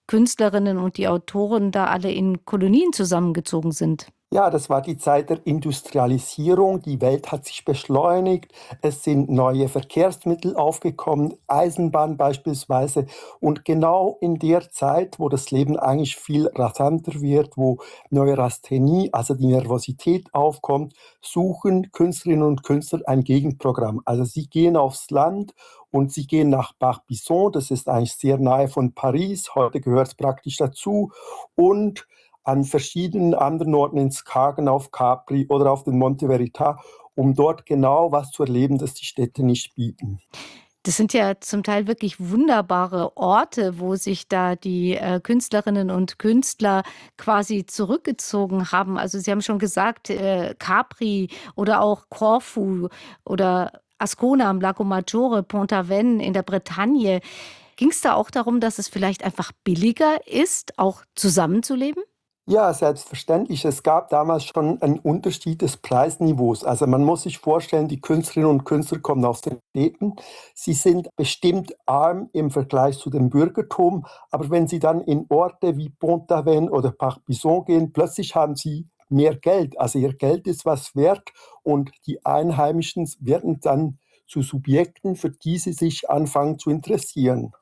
Künstlerinnen und die Autoren da alle in Kolonien zusammengezogen sind? Ja, das war die Zeit der Industrialisierung. Die Welt hat sich beschleunigt. Es sind neue Verkehrsmittel aufgekommen, Eisenbahn beispielsweise. Und genau in der Zeit, wo das Leben eigentlich viel rasanter wird, wo Neurasthenie, also die Nervosität aufkommt, suchen Künstlerinnen und Künstler ein Gegenprogramm. Also sie gehen aufs Land und sie gehen nach Barbizon. Das ist eigentlich sehr nahe von Paris. Heute gehört es praktisch dazu. Und an verschiedenen anderen Orten in Skagen, auf Capri oder auf den Monte Verita, um dort genau was zu erleben, das die Städte nicht bieten. Das sind ja zum Teil wirklich wunderbare Orte, wo sich da die äh, Künstlerinnen und Künstler quasi zurückgezogen haben. Also Sie haben schon gesagt, äh, Capri oder auch Korfu oder Ascona am Lago Maggiore, Pont-Aven in der Bretagne. Ging es da auch darum, dass es vielleicht einfach billiger ist, auch zusammenzuleben? Ja, selbstverständlich. Es gab damals schon einen Unterschied des Preisniveaus. Also man muss sich vorstellen, die Künstlerinnen und Künstler kommen aus den Städten. Sie sind bestimmt arm im Vergleich zu dem Bürgertum. Aber wenn sie dann in Orte wie Pont-Aven oder Barbizon gehen, plötzlich haben sie mehr Geld. Also ihr Geld ist was wert und die Einheimischen werden dann zu Subjekten, für die sie sich anfangen zu interessieren.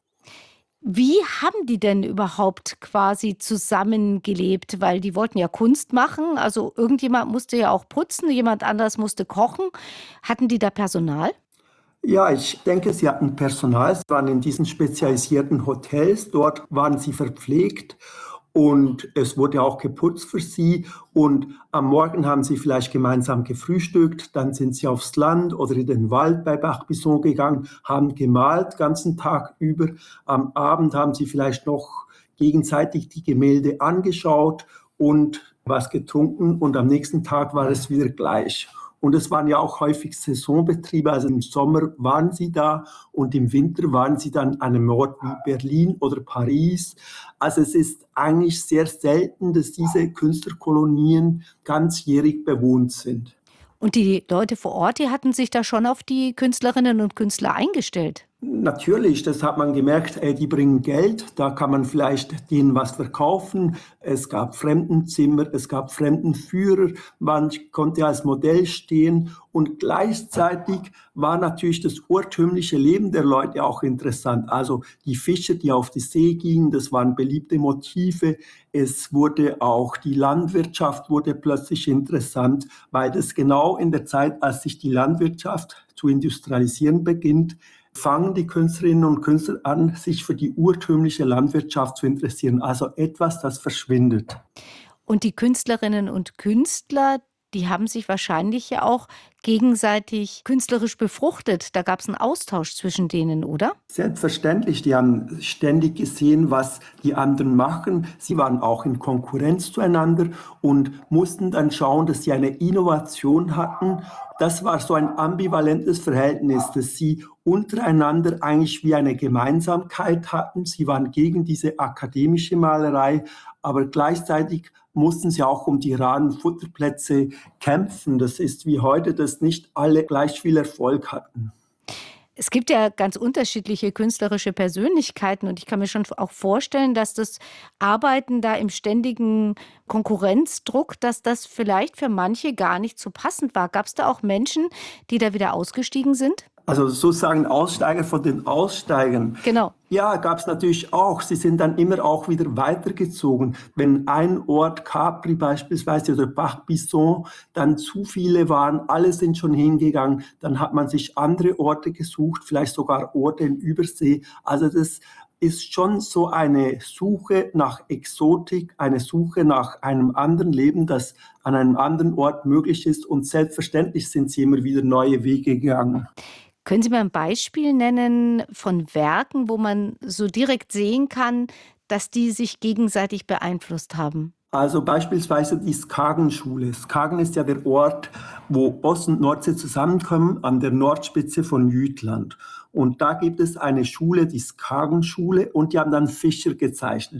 Wie haben die denn überhaupt quasi zusammengelebt? Weil die wollten ja Kunst machen, also irgendjemand musste ja auch putzen, jemand anders musste kochen. Hatten die da Personal? Ja, ich denke, sie hatten Personal, sie waren in diesen spezialisierten Hotels, dort waren sie verpflegt und es wurde auch geputzt für sie und am Morgen haben sie vielleicht gemeinsam gefrühstückt, dann sind sie aufs Land oder in den Wald bei Barbizon gegangen, haben gemalt den ganzen Tag über, am Abend haben sie vielleicht noch gegenseitig die Gemälde angeschaut und was getrunken und am nächsten Tag war es wieder gleich. Und es waren ja auch häufig Saisonbetriebe, also im Sommer waren sie da und im Winter waren sie dann an einem Ort wie Berlin oder Paris. Also es ist eigentlich sehr selten, dass diese Künstlerkolonien ganzjährig bewohnt sind. Und die Leute vor Ort, die hatten sich da schon auf die Künstlerinnen und Künstler eingestellt. Natürlich, das hat man gemerkt, ey, die bringen Geld, da kann man vielleicht denen was verkaufen. Es gab Fremdenzimmer, es gab Fremdenführer, man konnte als Modell stehen und gleichzeitig war natürlich das urtümliche Leben der Leute auch interessant. Also die Fischer, die auf die See gingen, das waren beliebte Motive. Es wurde auch die Landwirtschaft wurde plötzlich interessant, weil das genau in der Zeit, als sich die Landwirtschaft zu industrialisieren beginnt, fangen die Künstlerinnen und Künstler an, sich für die urtümliche Landwirtschaft zu interessieren. Also etwas, das verschwindet. Und die Künstlerinnen und Künstler, die haben sich wahrscheinlich ja auch gegenseitig künstlerisch befruchtet. Da gab es einen Austausch zwischen denen, oder? Selbstverständlich. Die haben ständig gesehen, was die anderen machen. Sie waren auch in Konkurrenz zueinander und mussten dann schauen, dass sie eine Innovation hatten. Das war so ein ambivalentes Verhältnis, dass sie untereinander eigentlich wie eine Gemeinsamkeit hatten. Sie waren gegen diese akademische Malerei, aber gleichzeitig mussten sie auch um die raren Futterplätze kämpfen. Das ist wie heute, dass nicht alle gleich viel Erfolg hatten. Es gibt ja ganz unterschiedliche künstlerische Persönlichkeiten und ich kann mir schon auch vorstellen, dass das Arbeiten da im ständigen Konkurrenzdruck, dass das vielleicht für manche gar nicht so passend war. Gab es da auch Menschen, die da wieder ausgestiegen sind? Also sozusagen Aussteiger von den Aussteigern. Genau. Ja, gab es natürlich auch. Sie sind dann immer auch wieder weitergezogen. Wenn ein Ort, Capri beispielsweise oder Barbizon, dann zu viele waren, alle sind schon hingegangen, dann hat man sich andere Orte gesucht, vielleicht sogar Orte in Übersee. Also das ist schon so eine Suche nach Exotik, eine Suche nach einem anderen Leben, das an einem anderen Ort möglich ist. Und selbstverständlich sind sie immer wieder neue Wege gegangen. Können Sie mir ein Beispiel nennen von Werken, wo man so direkt sehen kann, dass die sich gegenseitig beeinflusst haben? Also beispielsweise die Skagen-Schule. Skagen ist ja der Ort, wo Ost- und Nordsee zusammenkommen, an der Nordspitze von Jütland. Und da gibt es eine Schule, die Skagen-Schule, und die haben dann Fischer gezeichnet.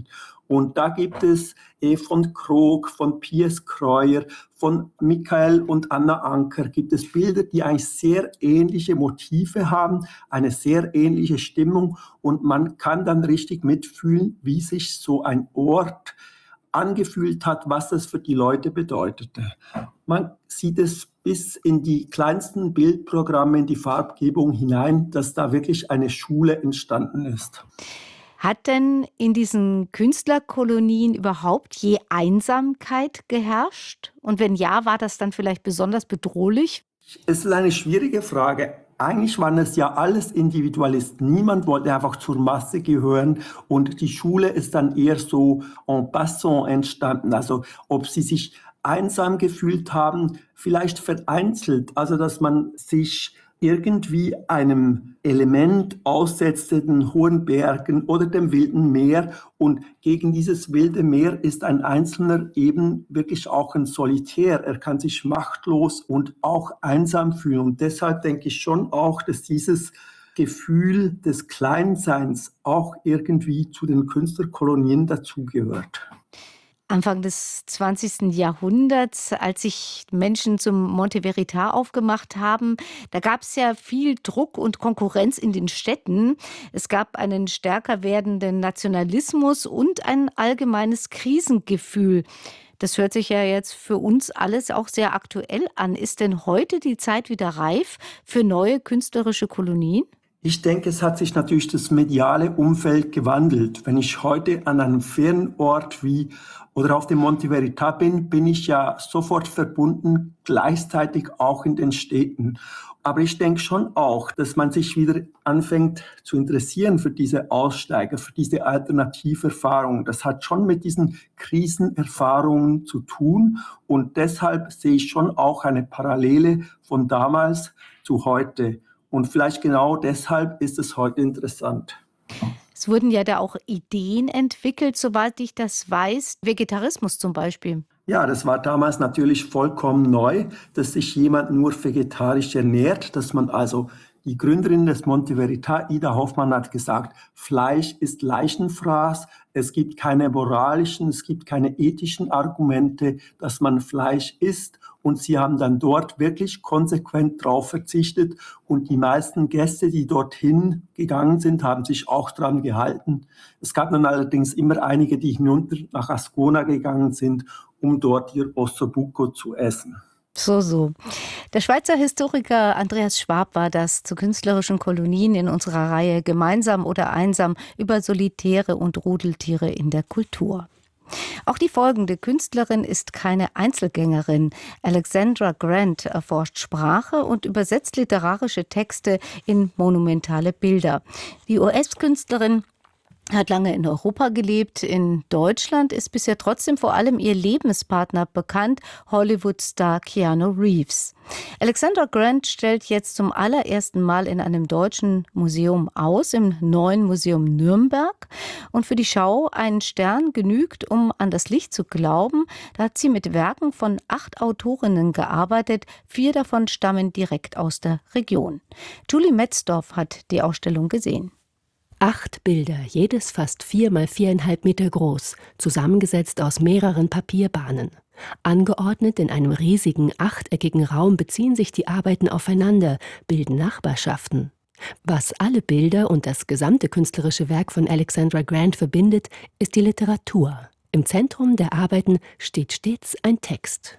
Und da gibt es eh von Krog, von Piers Kreuer, von Michael und Anna Anker gibt es Bilder, die eigentlich sehr ähnliche Motive haben, eine sehr ähnliche Stimmung und man kann dann richtig mitfühlen, wie sich so ein Ort angefühlt hat, was das für die Leute bedeutete. Man sieht es bis in die kleinsten Bildprogramme, in die Farbgebung hinein, dass da wirklich eine Schule entstanden ist. Hat denn in diesen Künstlerkolonien überhaupt je Einsamkeit geherrscht? Und wenn ja, war das dann vielleicht besonders bedrohlich? Es ist eine schwierige Frage. Eigentlich waren es ja alles Individualisten. Niemand wollte einfach zur Masse gehören. Und die Schule ist dann eher so en passant entstanden. Also ob sie sich einsam gefühlt haben, vielleicht vereinzelt. Also dass man sich irgendwie einem Element aussetzte, den hohen Bergen oder dem wilden Meer. Und gegen dieses wilde Meer ist ein Einzelner eben wirklich auch ein Solitär. Er kann sich machtlos und auch einsam fühlen. Und deshalb denke ich schon auch, dass dieses Gefühl des Kleinseins auch irgendwie zu den Künstlerkolonien dazugehört. Anfang des zwanzigsten Jahrhunderts, als sich Menschen zum Monte Verita aufgemacht haben, da gab es ja viel Druck und Konkurrenz in den Städten. Es gab einen stärker werdenden Nationalismus und ein allgemeines Krisengefühl. Das hört sich ja jetzt für uns alles auch sehr aktuell an. Ist denn heute die Zeit wieder reif für neue künstlerische Kolonien? Ich denke, es hat sich natürlich das mediale Umfeld gewandelt. Wenn ich heute an einem Fernort wie oder auf dem Monte Verita bin, bin ich ja sofort verbunden, gleichzeitig auch in den Städten. Aber ich denke schon auch, dass man sich wieder anfängt zu interessieren für diese Aussteiger, für diese Alternativerfahrungen. Das hat schon mit diesen Krisenerfahrungen zu tun. Und deshalb sehe ich schon auch eine Parallele von damals zu heute. Und vielleicht genau deshalb ist es heute interessant. Es wurden ja da auch Ideen entwickelt, soweit ich das weiß. Vegetarismus zum Beispiel. Ja, das war damals natürlich vollkommen neu, dass sich jemand nur vegetarisch ernährt, dass man also, die Gründerin des Monte Verita, Ida Hoffmann, hat gesagt, Fleisch ist Leichenfraß, es gibt keine moralischen, es gibt keine ethischen Argumente, dass man Fleisch isst. Und sie haben dann dort wirklich konsequent drauf verzichtet. Und die meisten Gäste, die dorthin gegangen sind, haben sich auch dran gehalten. Es gab dann allerdings immer einige, die hinunter nach Ascona gegangen sind, um dort ihr Ossobuco zu essen. So, so. Der Schweizer Historiker Andreas Schwab war das zu künstlerischen Kolonien in unserer Reihe Gemeinsam oder einsam über Solitäre und Rudeltiere in der Kultur. Auch die folgende Künstlerin ist keine Einzelgängerin. Alexandra Grant erforscht Sprache und übersetzt literarische Texte in monumentale Bilder. Die U S-Künstlerin hat lange in Europa gelebt. In Deutschland ist bisher trotzdem vor allem ihr Lebenspartner bekannt, Hollywood-Star Keanu Reeves. Alexandra Grant stellt jetzt zum allerersten Mal in einem deutschen Museum aus, im Neuen Museum Nürnberg. Und für die Schau ein Stern genügt, um an das Licht zu glauben. Da hat sie mit Werken von acht Autorinnen gearbeitet. Vier davon stammen direkt aus der Region. Julie Metzdorf hat die Ausstellung gesehen. Acht Bilder, jedes fast vier mal viereinhalb Meter groß, zusammengesetzt aus mehreren Papierbahnen. Angeordnet in einem riesigen, achteckigen Raum beziehen sich die Arbeiten aufeinander, bilden Nachbarschaften. Was alle Bilder und das gesamte künstlerische Werk von Alexandra Grant verbindet, ist die Literatur. Im Zentrum der Arbeiten steht stets ein Text.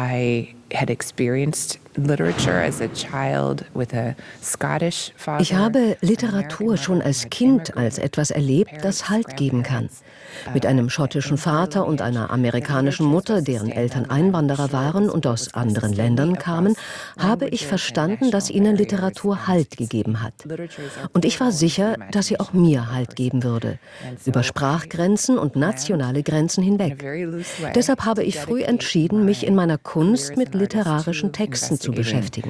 I had experienced literature as a child with a Scottish father. Ich habe Literatur schon als Kind als etwas erlebt, das Halt geben kann. Mit einem schottischen Vater und einer amerikanischen Mutter, deren Eltern Einwanderer waren und aus anderen Ländern kamen, habe ich verstanden, dass ihnen Literatur Halt gegeben hat. Und ich war sicher, dass sie auch mir Halt geben würde, über Sprachgrenzen und nationale Grenzen hinweg. Deshalb habe ich früh entschieden, mich in meiner Kunst mit literarischen Texten zu beschäftigen.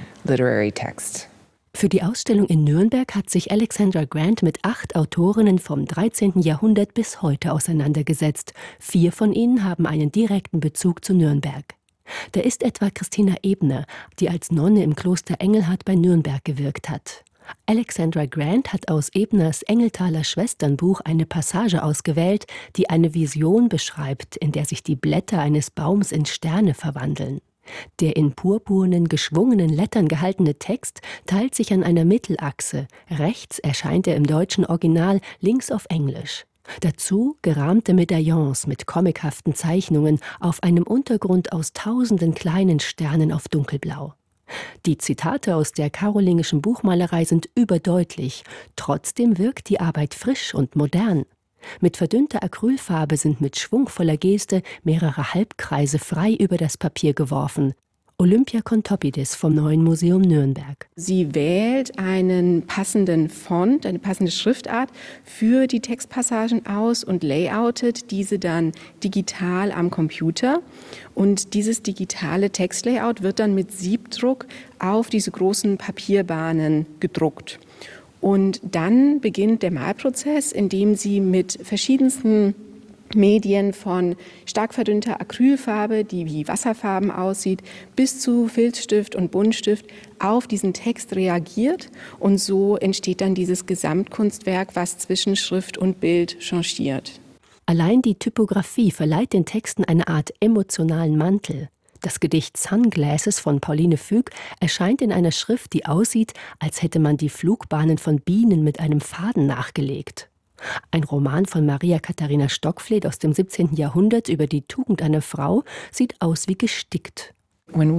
Für die Ausstellung in Nürnberg hat sich Alexandra Grant mit acht Autorinnen vom dreizehnten Jahrhundert bis heute auseinandergesetzt. Vier von ihnen haben einen direkten Bezug zu Nürnberg. Da ist etwa Christina Ebner, die als Nonne im Kloster Engelhard bei Nürnberg gewirkt hat. Alexandra Grant hat aus Ebners Engeltaler Schwesternbuch eine Passage ausgewählt, die eine Vision beschreibt, in der sich die Blätter eines Baums in Sterne verwandeln. Der in purpurnen, geschwungenen Lettern gehaltene Text teilt sich an einer Mittelachse. Rechts erscheint er im deutschen Original, links auf Englisch. Dazu gerahmte Medaillons mit comichaften Zeichnungen auf einem Untergrund aus tausenden kleinen Sternen auf dunkelblau. Die Zitate aus der karolingischen Buchmalerei sind überdeutlich, trotzdem wirkt die Arbeit frisch und modern. Mit verdünnter Acrylfarbe sind mit schwungvoller Geste mehrere Halbkreise frei über das Papier geworfen. Olympia Contopidis vom Neuen Museum Nürnberg. Sie wählt einen passenden Font, eine passende Schriftart für die Textpassagen aus und layoutet diese dann digital am Computer. Und dieses digitale Textlayout wird dann mit Siebdruck auf diese großen Papierbahnen gedruckt. Und dann beginnt der Malprozess, in dem sie mit verschiedensten Medien von stark verdünnter Acrylfarbe, die wie Wasserfarben aussieht, bis zu Filzstift und Buntstift auf diesen Text reagiert. Und so entsteht dann dieses Gesamtkunstwerk, was zwischen Schrift und Bild changiert. Allein die Typografie verleiht den Texten eine Art emotionalen Mantel. Das Gedicht Sunglasses von Pauline Fugue erscheint in einer Schrift, die aussieht, als hätte man die Flugbahnen von Bienen mit einem Faden nachgelegt. Ein Roman von Maria Katharina Stockfleth aus dem siebzehnten Jahrhundert über die Tugend einer Frau sieht aus wie gestickt. Beim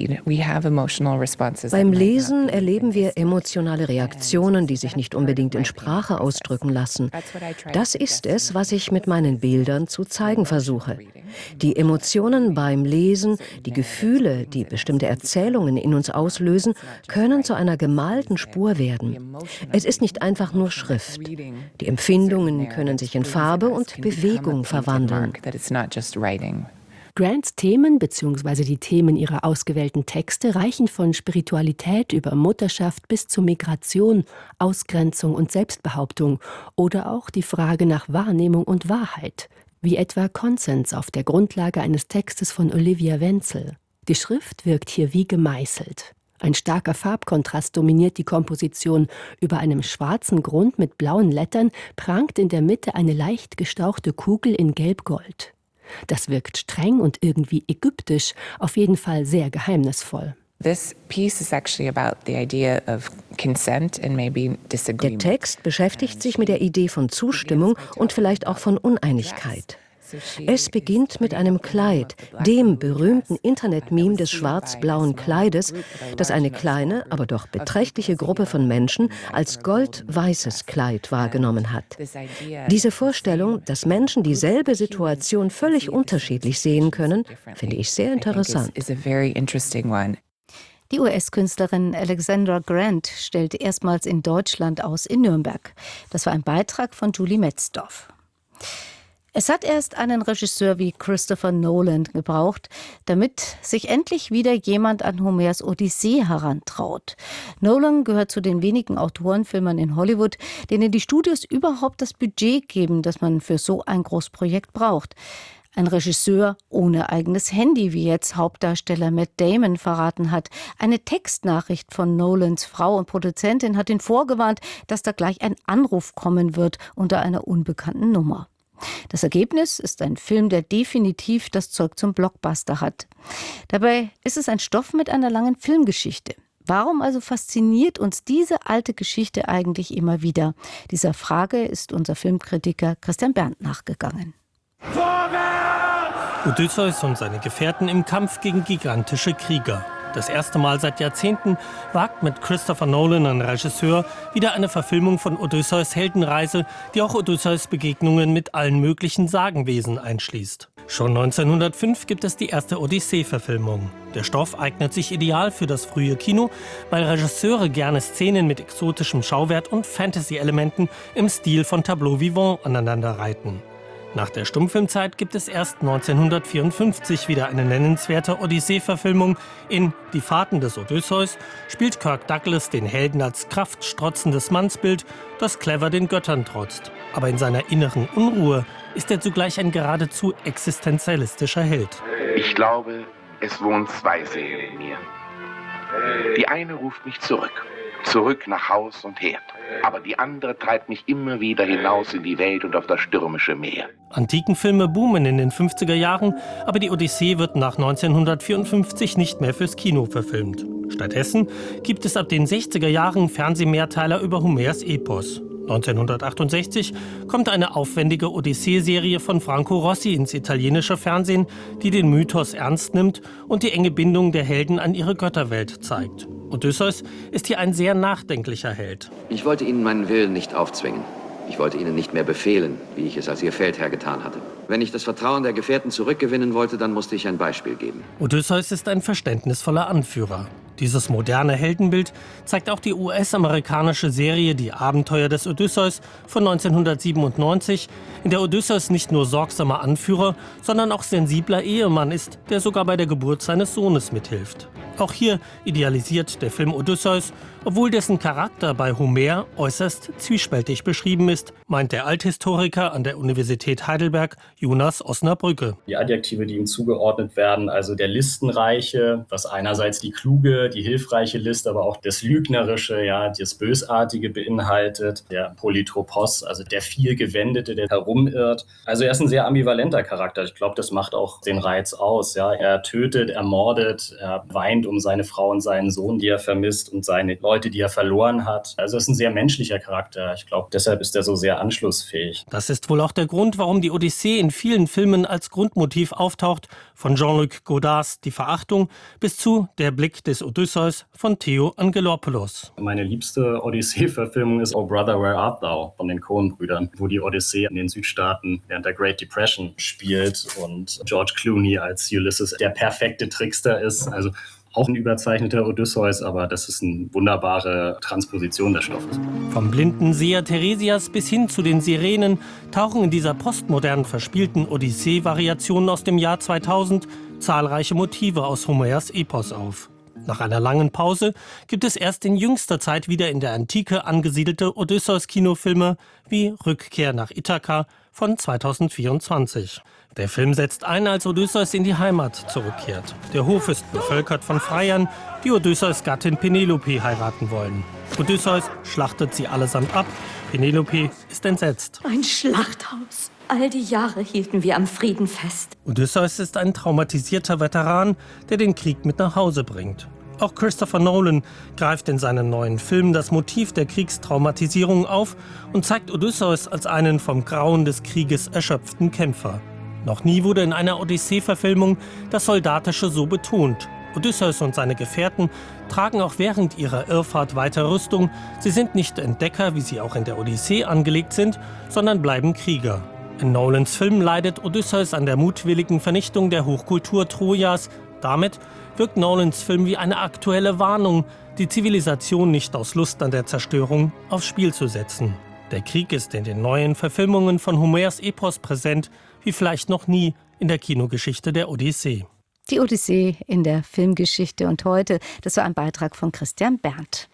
Lesen erleben wir emotionale Reaktionen, die sich nicht unbedingt in Sprache ausdrücken lassen. Das ist es, was ich mit meinen Bildern zu zeigen versuche. Die Emotionen beim Lesen, die Gefühle, die bestimmte Erzählungen in uns auslösen, können zu einer gemalten Spur werden. Es ist nicht einfach nur Schrift. Die Empfindungen können sich in Farbe und Bewegung verwandeln. Grants Themen bzw. die Themen ihrer ausgewählten Texte reichen von Spiritualität über Mutterschaft bis zu Migration, Ausgrenzung und Selbstbehauptung oder auch die Frage nach Wahrnehmung und Wahrheit, wie etwa Konsens auf der Grundlage eines Textes von Olivia Wenzel. Die Schrift wirkt hier wie gemeißelt. Ein starker Farbkontrast dominiert die Komposition. Über einem schwarzen Grund mit blauen Lettern prangt in der Mitte eine leicht gestauchte Kugel in Gelb-Gold. Das wirkt streng und irgendwie ägyptisch, auf jeden Fall sehr geheimnisvoll. Der Text beschäftigt sich mit der Idee von Zustimmung und vielleicht auch von Uneinigkeit. Es beginnt mit einem Kleid, dem berühmten Internet-Meme des schwarz-blauen Kleides, das eine kleine, aber doch beträchtliche Gruppe von Menschen als gold-weißes Kleid wahrgenommen hat. Diese Vorstellung, dass Menschen dieselbe Situation völlig unterschiedlich sehen können, finde ich sehr interessant. Die U S-Künstlerin Alexandra Grant stellte erstmals in Deutschland aus in Nürnberg. Das war ein Beitrag von Julie Metzdorf. Es hat erst einen Regisseur wie Christopher Nolan gebraucht, damit sich endlich wieder jemand an Homers Odyssee herantraut. Nolan gehört zu den wenigen Autorenfilmern in Hollywood, denen die Studios überhaupt das Budget geben, das man für so ein Großprojekt braucht. Ein Regisseur ohne eigenes Handy, wie jetzt Hauptdarsteller Matt Damon verraten hat. Eine Textnachricht von Nolans Frau und Produzentin hat ihn vorgewarnt, dass da gleich ein Anruf kommen wird unter einer unbekannten Nummer. Das Ergebnis ist ein Film, der definitiv das Zeug zum Blockbuster hat. Dabei ist es ein Stoff mit einer langen Filmgeschichte. Warum also fasziniert uns diese alte Geschichte eigentlich immer wieder? Dieser Frage ist unser Filmkritiker Christian Berndt nachgegangen. Odysseus und seine Gefährten im Kampf gegen gigantische Krieger. Das erste Mal seit Jahrzehnten wagt mit Christopher Nolan, ein Regisseur, wieder eine Verfilmung von Odysseus Heldenreise, die auch Odysseus Begegnungen mit allen möglichen Sagenwesen einschließt. Schon neunzehnhundertfünf gibt es die erste Odyssee-Verfilmung. Der Stoff eignet sich ideal für das frühe Kino, weil Regisseure gerne Szenen mit exotischem Schauwert und Fantasy-Elementen im Stil von Tableau Vivant aneinanderreiten. Nach der Stummfilmzeit gibt es erst neunzehnhundertvierundfünfzig wieder eine nennenswerte Odyssee-Verfilmung. In Die Fahrten des Odysseus spielt Kirk Douglas den Helden als kraftstrotzendes Mannsbild, das clever den Göttern trotzt. Aber in seiner inneren Unruhe ist er zugleich ein geradezu existenzialistischer Held. Ich glaube, es wohnen zwei Seelen in mir. Die eine ruft mich zurück, zurück nach Haus und Herd. Aber die andere treibt mich immer wieder hinaus in die Welt und auf das stürmische Meer. Antikenfilme boomen in den fünfziger Jahren, aber die Odyssee wird nach neunzehnhundertvierundfünfzig nicht mehr fürs Kino verfilmt. Stattdessen gibt es ab den sechziger Jahren Fernsehmehrteiler über Homers Epos. neunzehnhundertachtundsechzig kommt eine aufwendige Odyssee-Serie von Franco Rossi ins italienische Fernsehen, die den Mythos ernst nimmt und die enge Bindung der Helden an ihre Götterwelt zeigt. Odysseus ist hier ein sehr nachdenklicher Held. Ich wollte Ihnen meinen Willen nicht aufzwingen. Ich wollte Ihnen nicht mehr befehlen, wie ich es als Ihr Feldherr getan hatte. Wenn ich das Vertrauen der Gefährten zurückgewinnen wollte, dann musste ich ein Beispiel geben. Odysseus ist ein verständnisvoller Anführer. Dieses moderne Heldenbild zeigt auch die U S-amerikanische Serie Die Abenteuer des Odysseus von neunzehnhundertsiebenundneunzig, in der Odysseus nicht nur sorgsamer Anführer, sondern auch sensibler Ehemann ist, der sogar bei der Geburt seines Sohnes mithilft. Auch hier idealisiert der Film Odysseus, obwohl dessen Charakter bei Homer äußerst zwiespältig beschrieben ist, meint der Althistoriker an der Universität Heidelberg Jonas Osnabrücke. Die Adjektive, die ihm zugeordnet werden, also der Listenreiche, was einerseits die kluge, die hilfreiche List, aber auch das Lügnerische, ja, das Bösartige beinhaltet, der Polytropos, also der vielgewendete, der herumirrt. Also er ist ein sehr ambivalenter Charakter. Ich glaube, das macht auch den Reiz aus. Ja. Er tötet, er mordet, er weint um seine Frau und seinen Sohn, die er vermisst, und seine Leute, die er verloren hat. Also es ist ein sehr menschlicher Charakter. Ich glaube, deshalb ist er so sehr anschlussfähig. Das ist wohl auch der Grund, warum die Odyssee in vielen Filmen als Grundmotiv auftaucht, von Jean-Luc Godards Die Verachtung bis zu Der Blick des Odysseus von Theo Angelopoulos. Meine liebste Odyssee-Verfilmung ist Oh Brother, Where Art Thou von den Coen-Brüdern, wo die Odyssee in den Südstaaten während der Great Depression spielt und George Clooney als Ulysses der perfekte Trickster ist. Also auch ein überzeichneter Odysseus, aber das ist eine wunderbare Transposition des Stoffes. Vom blinden Seher Theresias bis hin zu den Sirenen tauchen in dieser postmodern verspielten Odyssee-Variation aus dem Jahr zweitausend zahlreiche Motive aus Homers Epos auf. Nach einer langen Pause gibt es erst in jüngster Zeit wieder in der Antike angesiedelte Odysseus-Kinofilme wie Rückkehr nach Ithaka von zweitausendvierundzwanzig. Der Film setzt ein, als Odysseus in die Heimat zurückkehrt. Der Hof ist bevölkert von Freiern, die Odysseus' Gattin Penelope heiraten wollen. Odysseus schlachtet sie allesamt ab. Penelope ist entsetzt. Ein Schlachthaus. All die Jahre hielten wir am Frieden fest. Odysseus ist ein traumatisierter Veteran, der den Krieg mit nach Hause bringt. Auch Christopher Nolan greift in seinem neuen Film das Motiv der Kriegstraumatisierung auf und zeigt Odysseus als einen vom Grauen des Krieges erschöpften Kämpfer. Noch nie wurde in einer Odyssee-Verfilmung das Soldatische so betont. Odysseus und seine Gefährten tragen auch während ihrer Irrfahrt weiter Rüstung. Sie sind nicht Entdecker, wie sie auch in der Odyssee angelegt sind, sondern bleiben Krieger. In Nolans Film leidet Odysseus an der mutwilligen Vernichtung der Hochkultur Trojas. Damit wirkt Nolans Film wie eine aktuelle Warnung, die Zivilisation nicht aus Lust an der Zerstörung aufs Spiel zu setzen. Der Krieg ist in den neuen Verfilmungen von Homers Epos präsent, wie vielleicht noch nie in der Kinogeschichte der Odyssee. Die Odyssee in der Filmgeschichte und heute, das war ein Beitrag von Christian Berndt.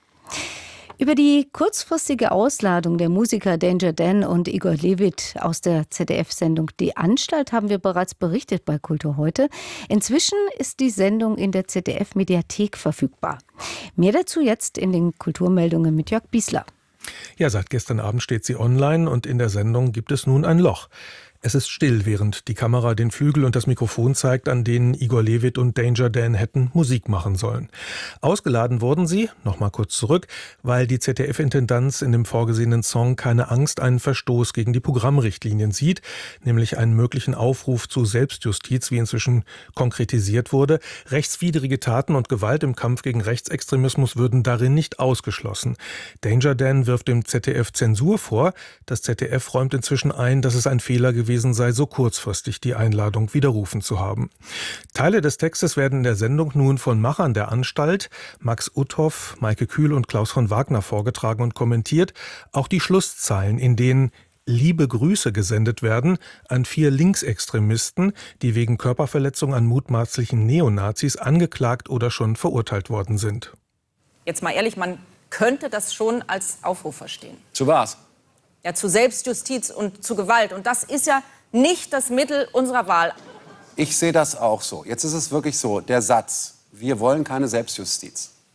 Über die kurzfristige Ausladung der Musiker Danger Dan und Igor Levit aus der Z D F-Sendung Die Anstalt haben wir bereits berichtet bei Kultur heute. Inzwischen ist die Sendung in der Z D F-Mediathek verfügbar. Mehr dazu jetzt in den Kulturmeldungen mit Jörg Biesler. Ja, seit gestern Abend steht sie online und in der Sendung gibt es nun ein Loch. Es ist still, während die Kamera den Flügel und das Mikrofon zeigt, an denen Igor Levit und Danger Dan hätten Musik machen sollen. Ausgeladen wurden sie, nochmal kurz zurück, weil die Z D F-Intendanz in dem vorgesehenen Song Keine Angst einen Verstoß gegen die Programmrichtlinien sieht, nämlich einen möglichen Aufruf zu Selbstjustiz, wie inzwischen konkretisiert wurde. Rechtswidrige Taten und Gewalt im Kampf gegen Rechtsextremismus würden darin nicht ausgeschlossen. Danger Dan wirft dem Z D F Zensur vor. Das Z D F räumt inzwischen ein, dass es ein Fehler gewesen sei, so kurzfristig die Einladung widerrufen zu haben. Teile des Textes werden in der Sendung nun von Machern der Anstalt, Max Uthoff, Maike Kühl und Klaus von Wagner vorgetragen und kommentiert. Auch die Schlusszeilen, in denen liebe Grüße gesendet werden an vier Linksextremisten, die wegen Körperverletzung an mutmaßlichen Neonazis angeklagt oder schon verurteilt worden sind. Jetzt mal ehrlich, man könnte das schon als Aufruf verstehen. Zu was? Ja, zu Selbstjustiz und zu Gewalt. Und das ist ja nicht das Mittel unserer Wahl. Ich sehe das auch so. Jetzt ist es wirklich so, der Satz, wir wollen keine Selbstjustiz.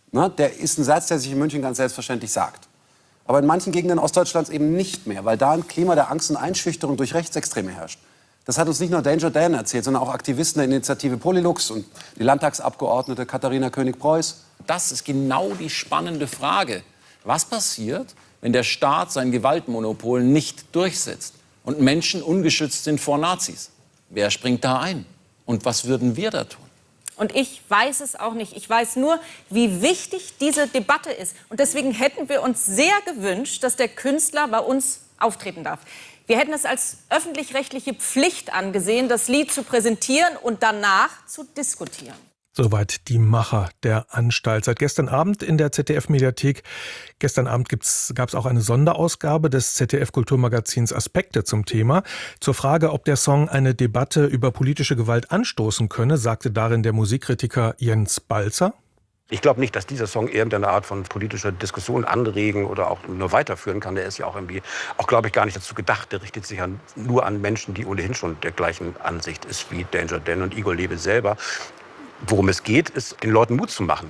Ne? Der ist ein Satz, der sich in München ganz selbstverständlich sagt. Aber in manchen Gegenden Ostdeutschlands eben nicht mehr, weil da ein Klima der Angst und Einschüchterung durch Rechtsextreme herrscht. Das hat uns nicht nur Danger Dan erzählt, sondern auch Aktivisten der Initiative Polylux und die Landtagsabgeordnete Katharina König-Preuß. Das ist genau die spannende Frage. Was passiert, wenn der Staat sein Gewaltmonopol nicht durchsetzt und Menschen ungeschützt sind vor Nazis? Wer springt da ein? Und was würden wir da tun? Und ich weiß es auch nicht. Ich weiß nur, wie wichtig diese Debatte ist. Und deswegen hätten wir uns sehr gewünscht, dass der Künstler bei uns auftreten darf. Wir hätten es als öffentlich-rechtliche Pflicht angesehen, das Lied zu präsentieren und danach zu diskutieren. Soweit die Macher der Anstalt. Seit gestern Abend in der Z D F-Mediathek. Gestern Abend gab es auch eine Sonderausgabe des Z D F-Kulturmagazins Aspekte zum Thema. Zur Frage, ob der Song eine Debatte über politische Gewalt anstoßen könne, sagte darin der Musikkritiker Jens Balzer. Ich glaube nicht, dass dieser Song irgendeine Art von politischer Diskussion anregen oder auch nur weiterführen kann. Der ist ja auch irgendwie, auch glaube ich, gar nicht dazu gedacht. Der richtet sich an, nur an Menschen, die ohnehin schon der gleichen Ansicht ist wie Danger Dan und Igor Levit selber. Worum es geht, ist, den Leuten Mut zu machen.